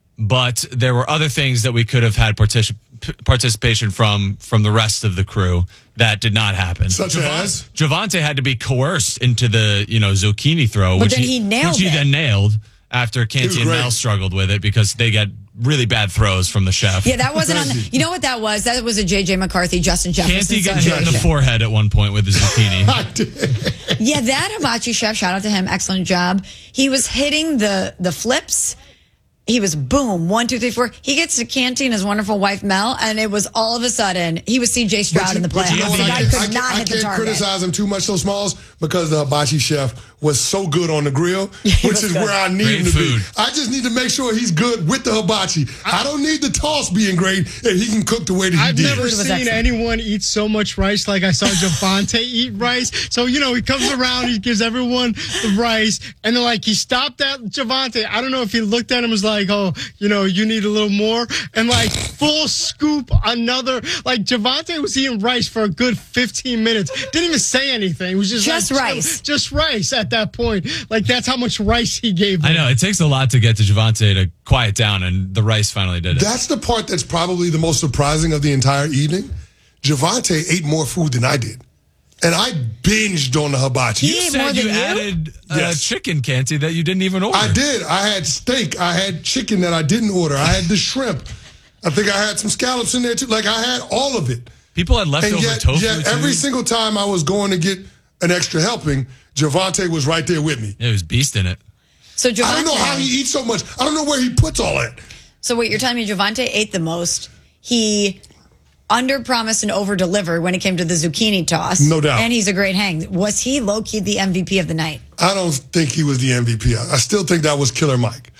But there were other things that we could have had partic- participation from from the rest of the crew that did not happen. Such as? Javante had to be coerced into the you know zucchini throw, But which then he nailed which he it. then nailed after was Canty and great. Mel struggled with it because they get really bad throws from the chef. Yeah, that wasn't on. The, you know what that was? That was a J J McCarthy, Justin Jefferson Canty got hit in the situation. forehead at one point with the zucchini. I did. Yeah, that hibachi chef, shout out to him, excellent job. He was hitting the the flips. He was boom, one, two, three, four. He gets to Canty and his wonderful wife Mel, and it was all of a sudden he was C J Stroud But in the but playoffs. you know what? The I guy can't, could I not can't, I hit the can't target. criticize him too much, so Smalls, because the hibachi chef was so good on the grill, which was is good. where I need Great him to food. be. I just need to make sure he's good with the hibachi. I, don't need the toss being great if he can cook the way that he I've did. never was seen excellent. anyone eat so much rice like I saw Javante eat rice. So, you know, he comes around, he gives everyone the rice, and then, like, he stopped at Javante. I don't know if he looked at him and was like, oh, you know, you need a little more. And, like, full scoop, another. Like, Javante was eating rice for a good fifteen minutes. Didn't even say anything. It was just, Just like, rice. Just rice at that point. Like, that's how much rice he gave him. I know it takes a lot to get to Javante to quiet down, and the rice finally did it. That's the part that's probably the most surprising of the entire evening. Javante ate more food than I did. And I binged on the hibachi. He you ate said more than you you? added uh, Yes. chicken, Canty, that you didn't even order. I did. I had steak. I had chicken that I didn't order. I had the shrimp. I think I had some scallops in there too. Like I had all of it. People had leftover And yet, tofu. yet too. every single time I was going to get an extra helping, Javante was right there with me. It was beast in it. So Javante, I don't know how he eats so much. I don't know where he puts all that. So what you're telling me, Javante ate the most. He under-promised and over-delivered when it came to the zucchini toss. No doubt. And he's a great hang. Was he low-key the M V P of the night? I don't think he was the M V P. I I still think that was Killer Mike.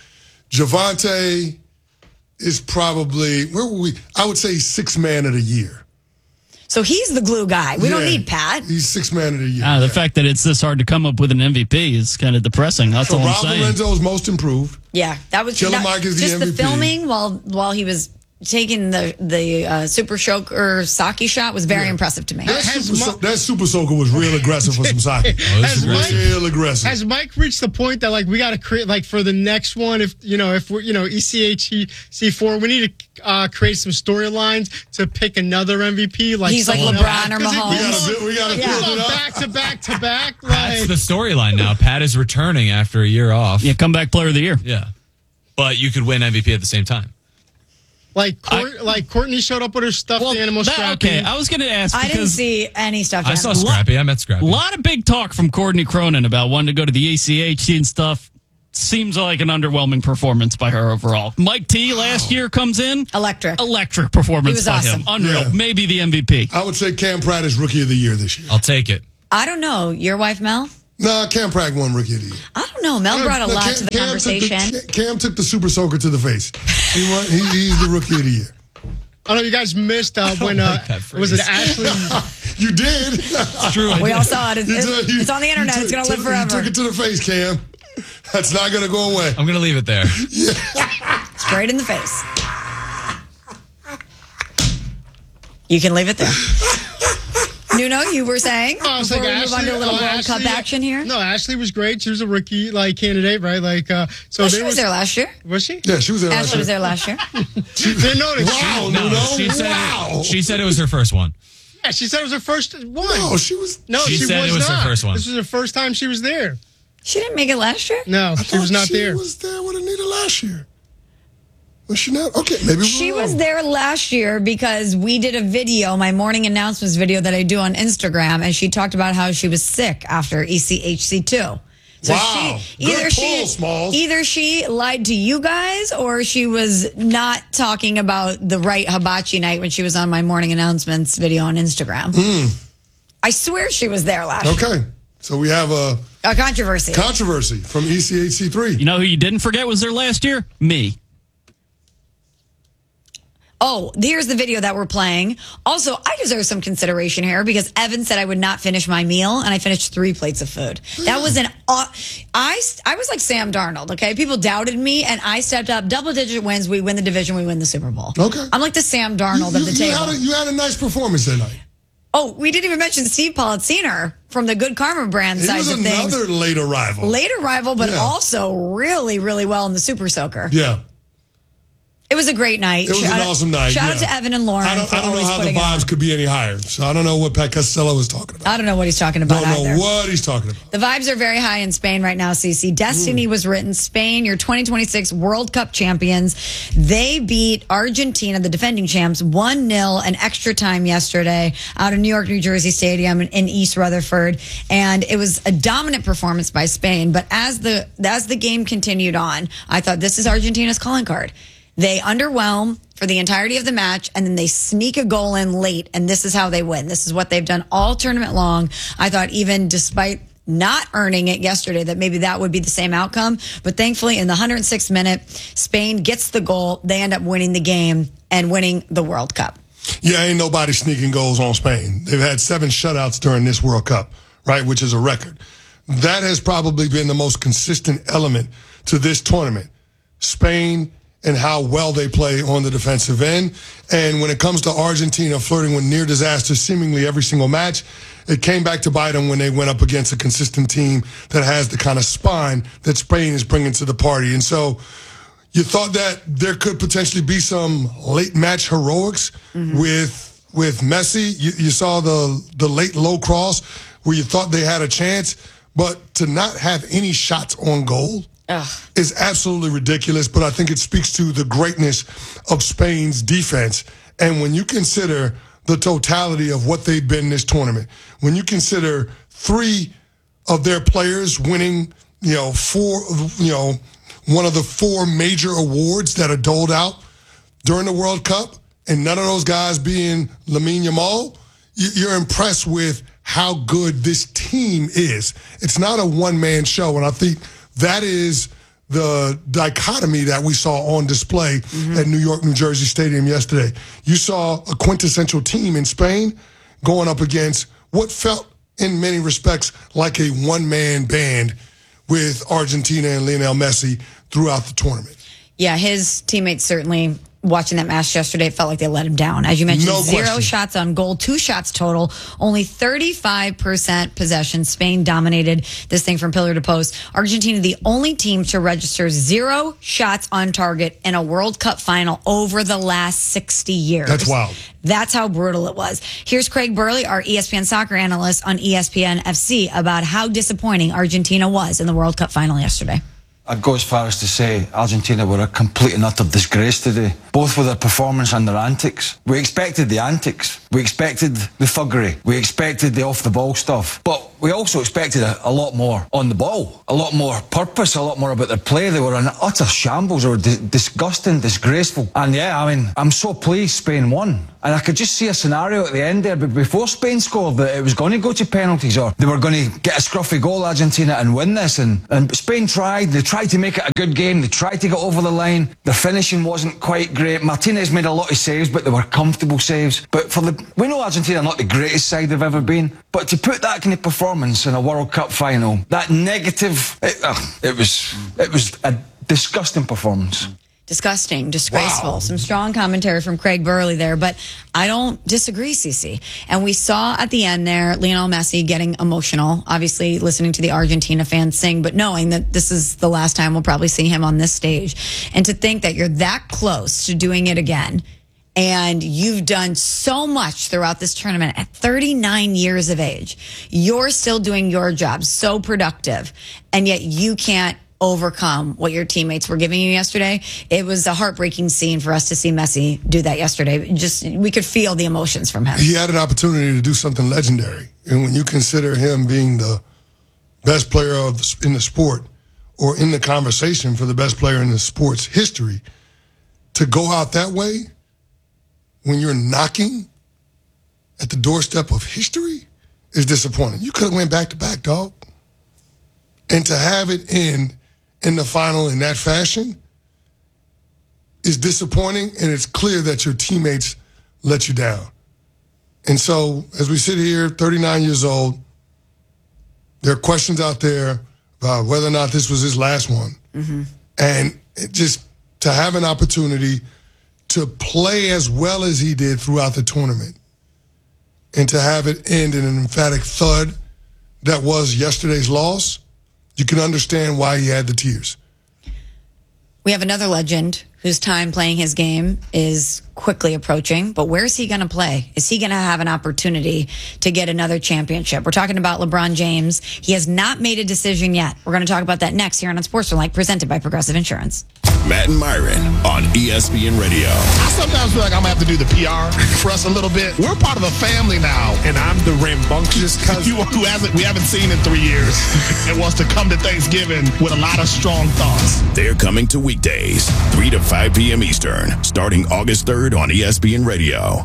Javante is probably, where were we? I would say sixth man of the year. So he's the glue guy. We don't Yeah, need Pat. He's sixth man of the year. Ah, the yeah. fact that it's this hard to come up with an M V P is kind of depressing. That's So all I'm Rob saying. Lorenzo is most improved. Yeah, that was Killer that- Mike is the just M V P. the filming while while he was taking the the uh, Super Soaker sake shot was very yeah. impressive to me. That super, so, that super Soaker was real aggressive for some sake. Oh, has Mike, real aggressive. Has Mike reached the point that like we got to create like for the next one? If you know, if we're you know E C H C four, we need to uh, create some storylines to pick another M V P. Like he's like LeBron or Mahomes. We got to yeah. build it up back to back to back. Like, that's the storyline now. Pat is returning after a year off. Yeah, comeback player of the year. Yeah, but you could win M V P at the same time. Like, Court, I, like Courtney showed up with her stuffed well, animal that, Scrappy. Okay, I was going to ask. I didn't see any stuffed I animal. saw Scrappy. I met Scrappy. A lot of big talk from Courtney Cronin about wanting to go to the A C H and stuff. Seems like an underwhelming performance by her overall. Mike T last year comes in. Electric. Electric performance he was by awesome. him. Unreal. Yeah. Maybe the M V P. I would say Cam Pratt is Rookie of the Year this year. I'll take it. I don't know. Your wife, Mel? Nah, Cam Pratt won Rookie of the Year. I don't know. Mel brought a no, lot Cam, to the Cam conversation. Took the, Cam took the Super Soaker to the face. He won, he, he's the Rookie of the Year. I know you guys missed uh, when uh, like was it Ashley? You did. It's true. We all saw it. It's, it's, it's on the internet. Took, it's going to live took, forever. You took it to the face, Cam. That's not going to go away. I'm going to leave it there. Yeah. Straight in the face. You can leave it there. Nuno, you were saying I was before like, we move Ashley, on to a little oh, World Ashley, Cup action here? No, Ashley was great. She was a rookie like candidate, right? Like, uh, so well, they she was was, there last year. Was she? Yeah, she was there last Ashley year. was there last year. She didn't know that. Wow, no, no, she said wow. It, she said it was her first one. Yeah, she said it was her first one. No, she was. No, she, she said was it was not. her first one. This was the first time she was there. She didn't make it last year? No, I she was not she there. She was there with Anita last year. Was she not? Okay, maybe we're She wrong. was there last year because we did a video, my morning announcements video that I do on Instagram, and she talked about how she was sick after E C H C two. So wow. she either Good she pull, Smalls. either she lied to you guys or she was not talking about the right hibachi night when she was on my morning announcements video on Instagram. Mm. I swear she was there last year. Okay. So we have a A controversy. controversy from E C H C three. You know who you didn't forget was there last year? Me. Oh, here's the video that we're playing. Also, I deserve some consideration here because Evan said I would not finish my meal, and I finished three plates of food. That was an uh, I I was like Sam Darnold. Okay, people doubted me, and I stepped up. Double digit wins. We win the division. We win the Super Bowl. Okay, I'm like the Sam Darnold you, of the you table. Had a, you had a nice performance that night. Oh, we didn't even mention Steve Politziner from the Good Karma brand side of things. He was another late arrival. Late arrival, but Yeah. also really, really well in the Super Soaker. Yeah. It was a great night. It was shout an out, awesome night. Shout yeah. out to Evan and Lauren. I don't, for I don't know always how the putting vibes on. could be any higher. So I don't know what Pat Costello was talking about. I don't know what he's talking about Don't know either. what he's talking about. The vibes are very high in Spain right now, Cece. Destiny Mm. was written. Spain, your twenty twenty-six World Cup champions. They beat Argentina, the defending champs, one nil in extra time yesterday out of New York, New Jersey Stadium in East Rutherford. And it was a dominant performance by Spain. But as the as the game continued on, I thought this is Argentina's calling card. They underwhelm for the entirety of the match, and then they sneak a goal in late, and this is how they win. This is what they've done all tournament long. I thought even despite not earning it yesterday, that maybe that would be the same outcome. But thankfully, in the one hundred sixth minute, Spain gets the goal. They end up winning the game and winning the World Cup. Yeah, ain't nobody sneaking goals on Spain. They've had seven shutouts during this World Cup, right, which is a record. That has probably been the most consistent element to this tournament. Spain and how well they play on the defensive end. And when it comes to Argentina flirting with near disaster seemingly every single match, it came back to bite them when they went up against a consistent team that has the kind of spine that Spain is bringing to the party. And so you thought that there could potentially be some late match heroics mm-hmm. with with Messi. You, you saw the the late low cross where you thought they had a chance, but to not have any shots on goal Ugh. is absolutely ridiculous, but I think it speaks to the greatness of Spain's defense. And when you consider the totality of what they've been in this tournament, when you consider three of their players winning, you know, four, you know, one of the four major awards that are doled out during the World Cup, and none of those guys being Lamine Yamal, you're impressed with how good this team is. It's not a one-man show, and I think that is the dichotomy that we saw on display mm-hmm. at New York, New Jersey Stadium yesterday. You saw a quintessential team in Spain going up against what felt, in many respects, like a one-man band with Argentina and Lionel Messi throughout the tournament. Yeah, his teammates certainly watching that match yesterday, it felt like they let him down. As you mentioned, No zero question. shots on goal, two shots total, only thirty-five percent possession. Spain dominated this thing from pillar to post. Argentina, the only team to register zero shots on target in a World Cup final over the last sixty years. That's wild. That's how brutal it was. Here's Craig Burley, our E S P N soccer analyst on E S P N F C, about how disappointing Argentina was in the World Cup final yesterday. I'd go as far as to say Argentina were a complete and utter disgrace today, both with their performance and their antics. We expected the antics. We expected the thuggery. We expected the off-the-ball stuff. But we also expected a, a lot more on the ball, a lot more purpose, a lot more about their play. They were an utter shambles. They were di- disgusting, disgraceful. And yeah, I mean, I'm so pleased Spain won. And I could just see a scenario at the end there, but before Spain scored, that it was going to go to penalties or they were going to get a scruffy goal, Argentina, and win this. And, and Spain tried. They tried to make it a good game. They tried to get over the line. Their finishing wasn't quite great. Martinez made a lot of saves, but they were comfortable saves. But for the, we know Argentina are not the greatest side they've ever been, but to put that kind of performance in a World Cup final, that negative, it, uh, it was, it was a disgusting performance. Disgusting, disgraceful. Wow. Some strong commentary from Craig Burley there, but I don't disagree, Cece. And we saw at the end there Lionel Messi getting emotional, obviously listening to the Argentina fans sing, but knowing that this is the last time we'll probably see him on this stage. And to think that you're that close to doing it again, and you've done so much throughout this tournament at thirty-nine years of age, you're still doing your job, so productive, and yet you can't overcome what your teammates were giving you yesterday. It was a heartbreaking scene for us to see Messi do that yesterday. Just, we could feel the emotions from him. He had an opportunity to do something legendary. And when you consider him being the best player of the, in the sport, or in the conversation for the best player in the sport's history, to go out that way when you're knocking at the doorstep of history is disappointing. You could have went back to back, dog. And to have it end in the final in that fashion is disappointing, and it's clear that your teammates let you down. And so, as we sit here, thirty-nine years old, there are questions out there about whether or not this was his last one. Mm-hmm. And it just to have an opportunity to play as well as he did throughout the tournament and to have it end in an emphatic thud that was yesterday's loss, you can understand why he had the tears. We have another legend whose time playing his game is quickly approaching, but where's he going to play? Is he going to have an opportunity to get another championship? We're talking about LeBron James. He has not made a decision yet. We're going to talk about that next here on Sportsmanlike, presented by Progressive Insurance. Matt and Myron on E S P N Radio. I sometimes feel like I'm going to have to do the P R for us a little bit. We're part of a family now. And I'm the rambunctious cousin. You who hasn't, we haven't seen in three years and wants to come to Thanksgiving with a lot of strong thoughts. They're coming to weekdays, three to five p.m. Eastern, starting August third on E S P N Radio.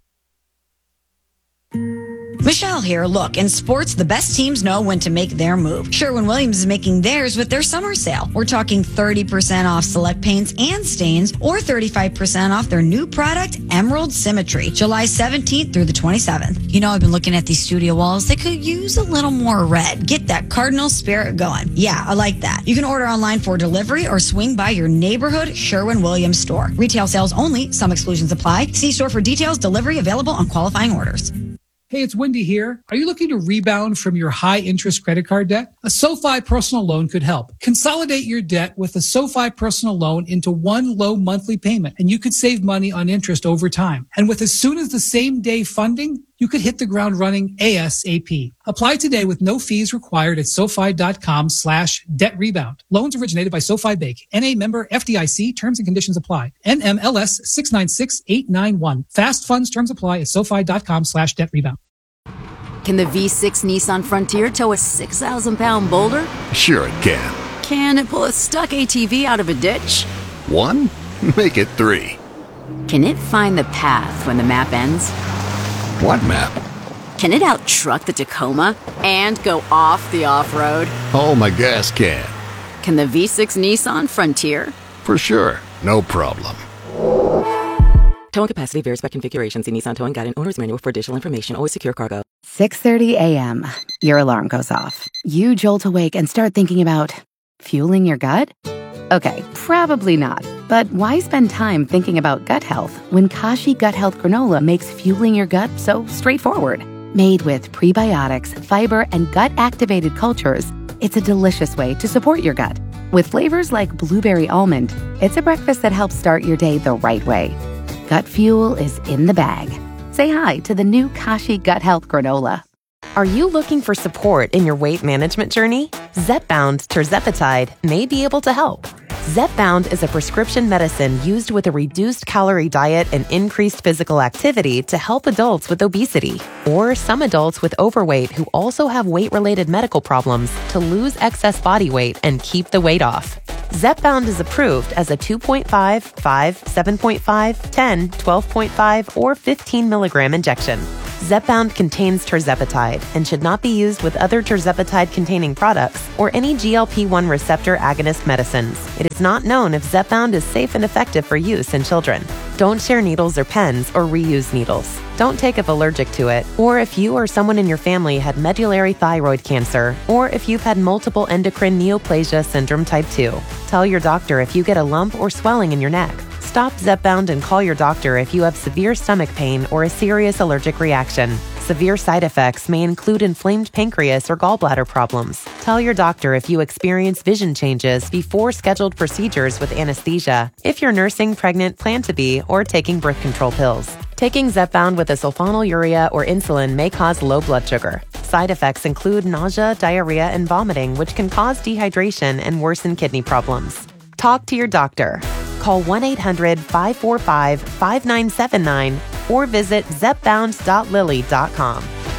Michelle here. Look, in sports, the best teams know when to make their move. Sherwin-Williams is making theirs with their summer sale. We're talking thirty percent off select paints and stains, or thirty-five percent off their new product, Emerald Symmetry, July seventeenth through the twenty-seventh. You know, I've been looking at these studio walls. They could use a little more red. Get that cardinal spirit going. Yeah, I like that. You can order online for delivery or swing by your neighborhood Sherwin-Williams store. Retail sales only. Some exclusions apply. See store for details. Delivery available on qualifying orders. Hey, it's Wendy here. Are you looking to rebound from your high-interest credit card debt? A SoFi personal loan could help. Consolidate your debt with a SoFi personal loan into one low monthly payment, and you could save money on interest over time. And with as soon as the same day funding, you could hit the ground running ASAP. Apply today with no fees required at SoFi.com slash debt rebound. Loans originated by SoFi Bank. N A member F D I C. Terms and conditions apply. N M L S six nine six eight nine one. Fast funds terms apply at SoFi.com slash debt rebound. Can the V six Nissan Frontier tow a six thousand pound boulder? Sure it can. Can it pull a stuck A T V out of a ditch? One? Make it three. Can it find the path when the map ends? What map? Can it out-truck the Tacoma and go off the off-road? Oh, my gas can. Can the V six Nissan Frontier? For sure. No problem. Towing capacity varies by configuration. See Nissan Towing Guide and Owner's Manual for additional information. Always secure cargo. six thirty a.m. Your alarm goes off. You jolt awake and start thinking about fueling your gut? Okay, probably not. But why spend time thinking about gut health when Kashi Gut Health Granola makes fueling your gut so straightforward? Made with prebiotics, fiber, and gut-activated cultures, it's a delicious way to support your gut. With flavors like blueberry almond, it's a breakfast that helps start your day the right way. Gut fuel is in the bag. Say hi to the new Kashi Gut Health Granola. Are you looking for support in your weight management journey? Zepbound tirzepatide may be able to help. Zepbound is a prescription medicine used with a reduced calorie diet and increased physical activity to help adults with obesity or some adults with overweight who also have weight-related medical problems to lose excess body weight and keep the weight off. Zepbound is approved as a two point five, five, seven point five, ten, twelve point five, or fifteen milligram injection. Zepbound contains tirzepatide and should not be used with other tirzepatide-containing products or any G L P one receptor agonist medicines. It is not known if Zepbound is safe and effective for use in children. Don't share needles or pens or reuse needles. Don't take if allergic to it, or if you or someone in your family had medullary thyroid cancer, or if you've had multiple endocrine neoplasia syndrome type two. Tell your doctor if you get a lump or swelling in your neck. Stop Zepbound and call your doctor if you have severe stomach pain or a serious allergic reaction. Severe side effects may include inflamed pancreas or gallbladder problems. Tell your doctor if you experience vision changes before scheduled procedures with anesthesia, if you're nursing, pregnant, plan to be, or taking birth control pills. Taking Zepbound with a sulfonylurea or insulin may cause low blood sugar. Side effects include nausea, diarrhea, and vomiting, which can cause dehydration and worsen kidney problems. Talk to your doctor. Call one eight hundred, five four five, five nine seven nine or visit zepbound dot lilly dot com.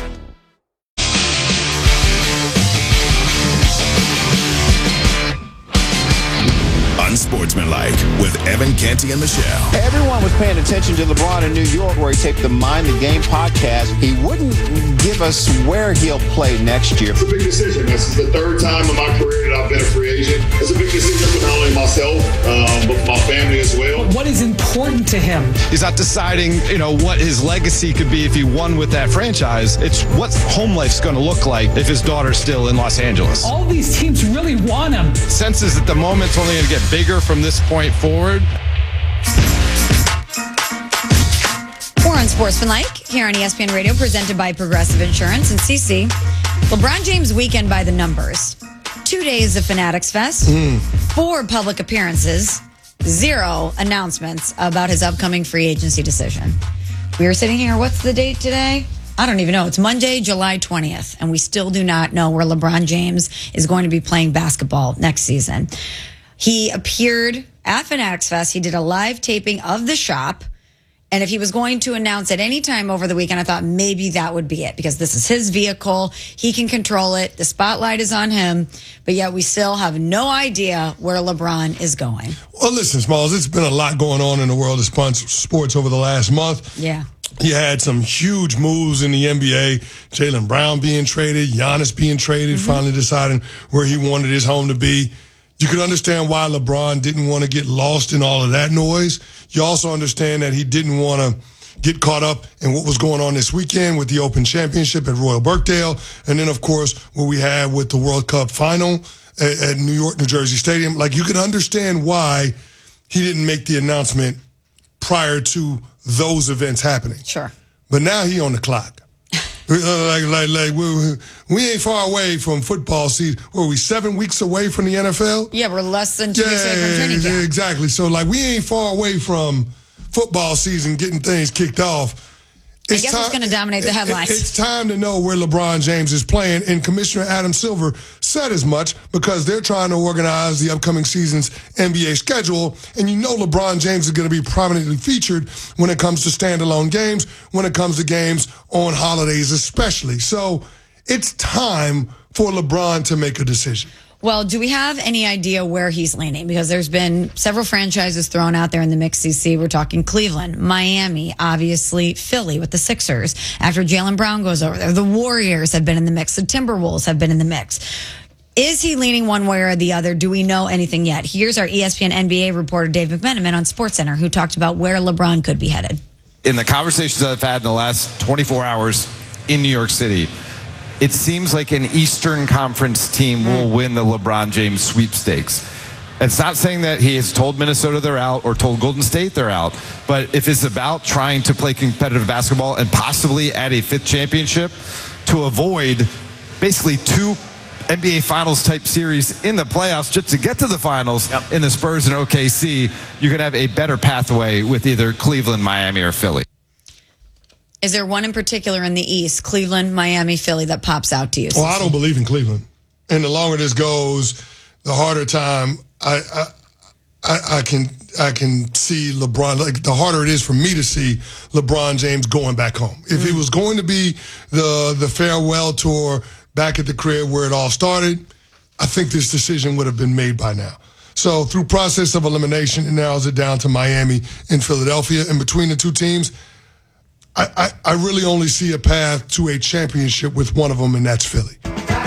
Unsportsmanlike with Evan Canty and Michelle. Everyone was paying attention to LeBron in New York, where he taped the Mind the Game podcast. He wouldn't give us where he'll play next year. It's a big decision. This is the third time in my career that I've been a free agent. It's a big decision for not only myself, um, but for my family as well. What is important to him? He's not deciding, you know, what his legacy could be if he won with that franchise. It's what home life's going to look like if his daughter's still in Los Angeles. All these teams really want him. Senses that the moment's only going to get bigger from this point forward. More Unsportsmanlike here on E S P N Radio, presented by Progressive Insurance and C C. LeBron James weekend by the numbers. Two days of Fanatics Fest, mm. four public appearances, zero announcements about his upcoming free agency decision. We are sitting here, what's the date today? I don't even know. It's Monday, July twentieth, and we still do not know where LeBron James is going to be playing basketball next season. He appeared at Fanatics Fest. He did a live taping of the shop. And if he was going to announce at any time over the weekend, I thought maybe that would be it, because this is his vehicle. He can control it. The spotlight is on him. But yet we still have no idea where LeBron is going. Well, listen, Smalls, it's been a lot going on in the world of sports over the last month. Yeah. You had some huge moves in the N B A. Jaylen Brown being traded, Giannis being traded, mm-hmm. finally deciding where he wanted his home to be. You could understand why LeBron didn't want to get lost in all of that noise. You also understand that he didn't want to get caught up in what was going on this weekend with the Open Championship at Royal Birkdale. And then, of course, what we had with the World Cup final at, at New York, New Jersey Stadium. Like, you can understand why he didn't make the announcement prior to those events happening. Sure. But now he on the clock. like, like, like we, we ain't far away from football season. Were we seven weeks away from the N F L? Yeah, we're less than two yeah, weeks away from training camp. Exactly. So, like, we ain't far away from football season getting things kicked off. It's I guess time, it's going to dominate the headlines. It's time to know where LeBron James is playing, and Commissioner Adam Silver said as much, because they're trying to organize the upcoming season's N B A schedule, and you know LeBron James is going to be prominently featured when it comes to standalone games, when it comes to games on holidays especially. So it's time for LeBron to make a decision. Well, do we have any idea where he's leaning? Because there's been several franchises thrown out there in the mix, C C. We're talking Cleveland, Miami, obviously Philly with the Sixers. After Jaylen Brown goes over there, the Warriors have been in the mix. The Timberwolves have been in the mix. Is he leaning one way or the other? Do we know anything yet? Here's our E S P N N B A reporter, Dave McMenamin, on SportsCenter, who talked about where LeBron could be headed. In the conversations I've had in the last twenty-four hours in New York City, it seems like an Eastern Conference team will win the LeBron James sweepstakes. It's not saying that he has told Minnesota they're out or told Golden State they're out, but if it's about trying to play competitive basketball and possibly add a fifth championship to avoid basically two N B A Finals type series in the playoffs just to get to the finals yep. in the Spurs and O K C, you could have a better pathway with either Cleveland, Miami, or Philly. Is there one in particular in the East, Cleveland, Miami, Philly, that pops out to you? Well, I don't believe in Cleveland. And the longer this goes, the harder time I I, I, I can I can see LeBron, like the harder it is for me to see LeBron James going back home. If mm-hmm. it was going to be the the farewell tour back at the crib where it all started, I think this decision would have been made by now. So through process of elimination, it narrows it down to Miami and Philadelphia. And between the two teams, I, I, I really only see a path to a championship with one of them, and that's Philly.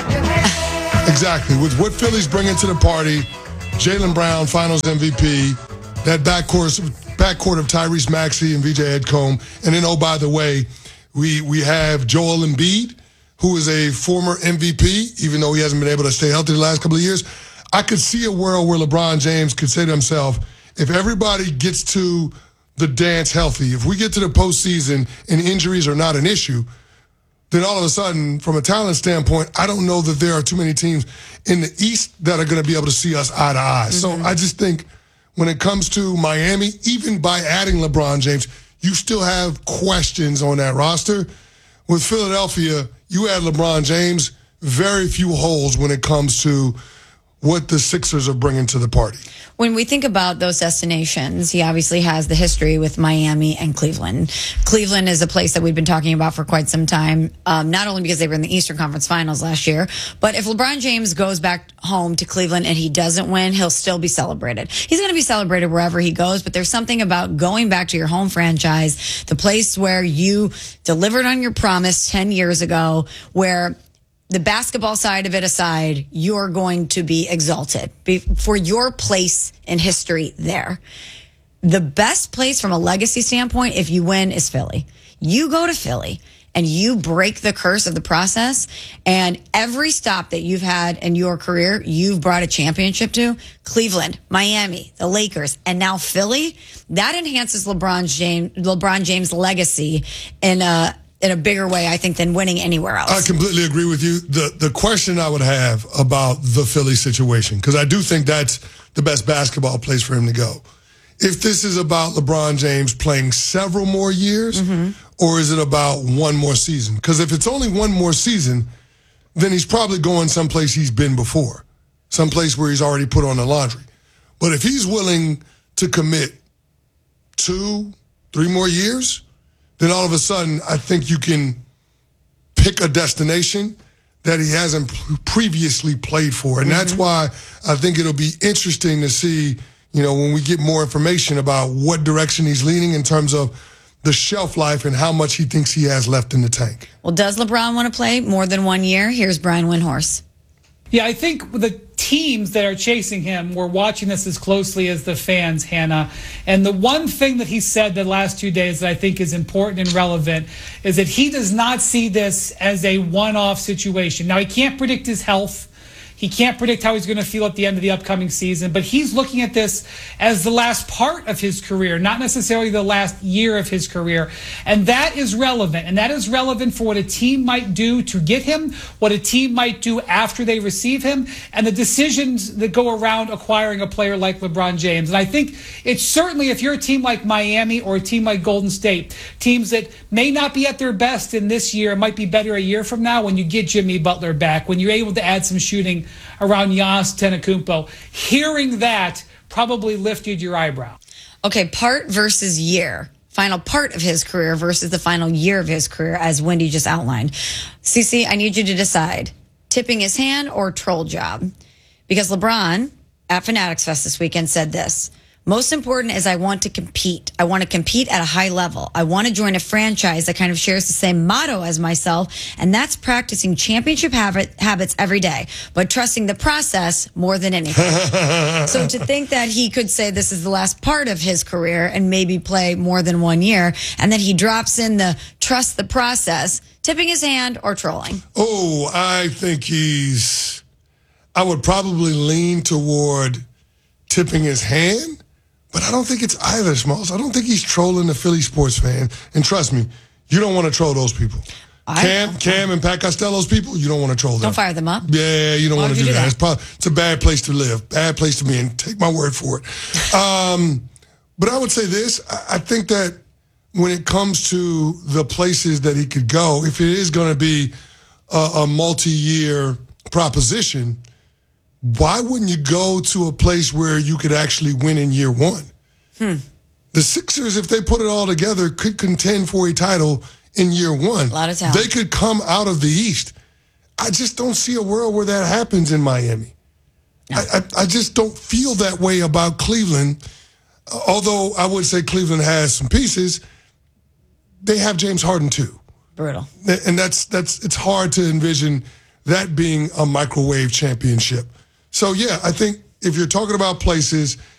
Exactly. With what Philly's bringing to the party, Jaylen Brown, Finals M V P, that backcourt, backcourt of Tyrese Maxey and V J Edgecombe, and then, oh, by the way, we we have Joel Embiid, who is a former M V P, even though he hasn't been able to stay healthy the last couple of years. I could see a world where LeBron James could say to himself, if everybody gets to the dance healthy, if we get to the postseason and injuries are not an issue, then all of a sudden, from a talent standpoint, I don't know that there are too many teams in the East that are going to be able to see us eye to eye. Mm-hmm. So I just think when it comes to Miami, even by adding LeBron James, you still have questions on that roster. With Philadelphia, you add LeBron James, very few holes when it comes to what the Sixers are bringing to the party. When we think about those destinations, he obviously has the history with Miami and Cleveland. Cleveland is a place that we've been talking about for quite some time, um, not only because they were in the Eastern Conference Finals last year, but if LeBron James goes back home to Cleveland and he doesn't win, he'll still be celebrated. He's going to be celebrated wherever he goes, but there's something about going back to your home franchise, the place where you delivered on your promise ten years ago, where the basketball side of it aside, you're going to be exalted for your place in history there. The best place from a legacy standpoint, if you win, is Philly. You go to Philly and you break the curse of the process, and every stop that you've had in your career, you've brought a championship to. Cleveland, Miami, the Lakers, and now Philly. That enhances LeBron James, LeBron James' legacy in a in a bigger way, I think, than winning anywhere else. I completely agree with you. The the question I would have about the Philly situation, because I do think that's the best basketball place for him to go. If this is about LeBron James playing several more years, mm-hmm. or is it about one more season? Because if it's only one more season, then he's probably going someplace he's been before, someplace where he's already put on the laundry. But if he's willing to commit two, three more years, then all of a sudden, I think you can pick a destination that he hasn't previously played for. And mm-hmm. that's why I think it'll be interesting to see, you know, when we get more information about what direction he's leaning in terms of the shelf life and how much he thinks he has left in the tank. Well, does LeBron want to play more than one year? Here's Brian Windhorst. Yeah, I think the teams that are chasing him were watching this as closely as the fans, Hannah. And the one thing that he said the last two days that I think is important and relevant is that he does not see this as a one-off situation. Now, he can't predict his health. He can't predict how he's going to feel at the end of the upcoming season, but he's looking at this as the last part of his career, not necessarily the last year of his career. And that is relevant. And that is relevant for what a team might do to get him, what a team might do after they receive him, and the decisions that go around acquiring a player like LeBron James. And I think it's certainly, if you're a team like Miami or a team like Golden State, teams that may not be at their best in this year, might be better a year from now when you get Jimmy Butler back, when you're able to add some shooting around Giannis Antetokounmpo. Hearing that probably lifted your eyebrow. Okay, part versus year. Final part of his career versus the final year of his career, as Wendy just outlined. Cece, I need you to decide. Tipping his hand or troll job? Because LeBron at Fanatics Fest this weekend said this. Most important is I want to compete. I want to compete at a high level. I want to join a franchise that kind of shares the same motto as myself, and that's practicing championship habit, habits every day, but trusting the process more than anything. So to think that he could say this is the last part of his career and maybe play more than one year, and then he drops in the trust the process, tipping his hand or trolling? Oh, I think he's, I would probably lean toward tipping his hand, but I don't think it's either, Smalls. I don't think he's trolling the Philly sports fan. And trust me, you don't want to troll those people. I Cam, Cam and Pat Costello's people, you don't want to troll them. Don't fire them up. Yeah, you don't Why want to would do you do that. that? It's, probably, it's a bad place to live, bad place to be in. Take my word for it. Um, but I would say this. I, I think that when it comes to the places that he could go, if it is going to be a, a multi-year proposition, why wouldn't you go to a place where you could actually win in year one? Hmm. The Sixers, if they put it all together, could contend for a title in year one. A lot of talent. They could come out of the East. I just don't see a world where that happens in Miami. No. I, I, I just don't feel that way about Cleveland. Uh, although I would say Cleveland has some pieces, they have James Harden too. Brutal. And that's that's it's hard to envision that being a microwave championship. So yeah, I think if you're talking about places,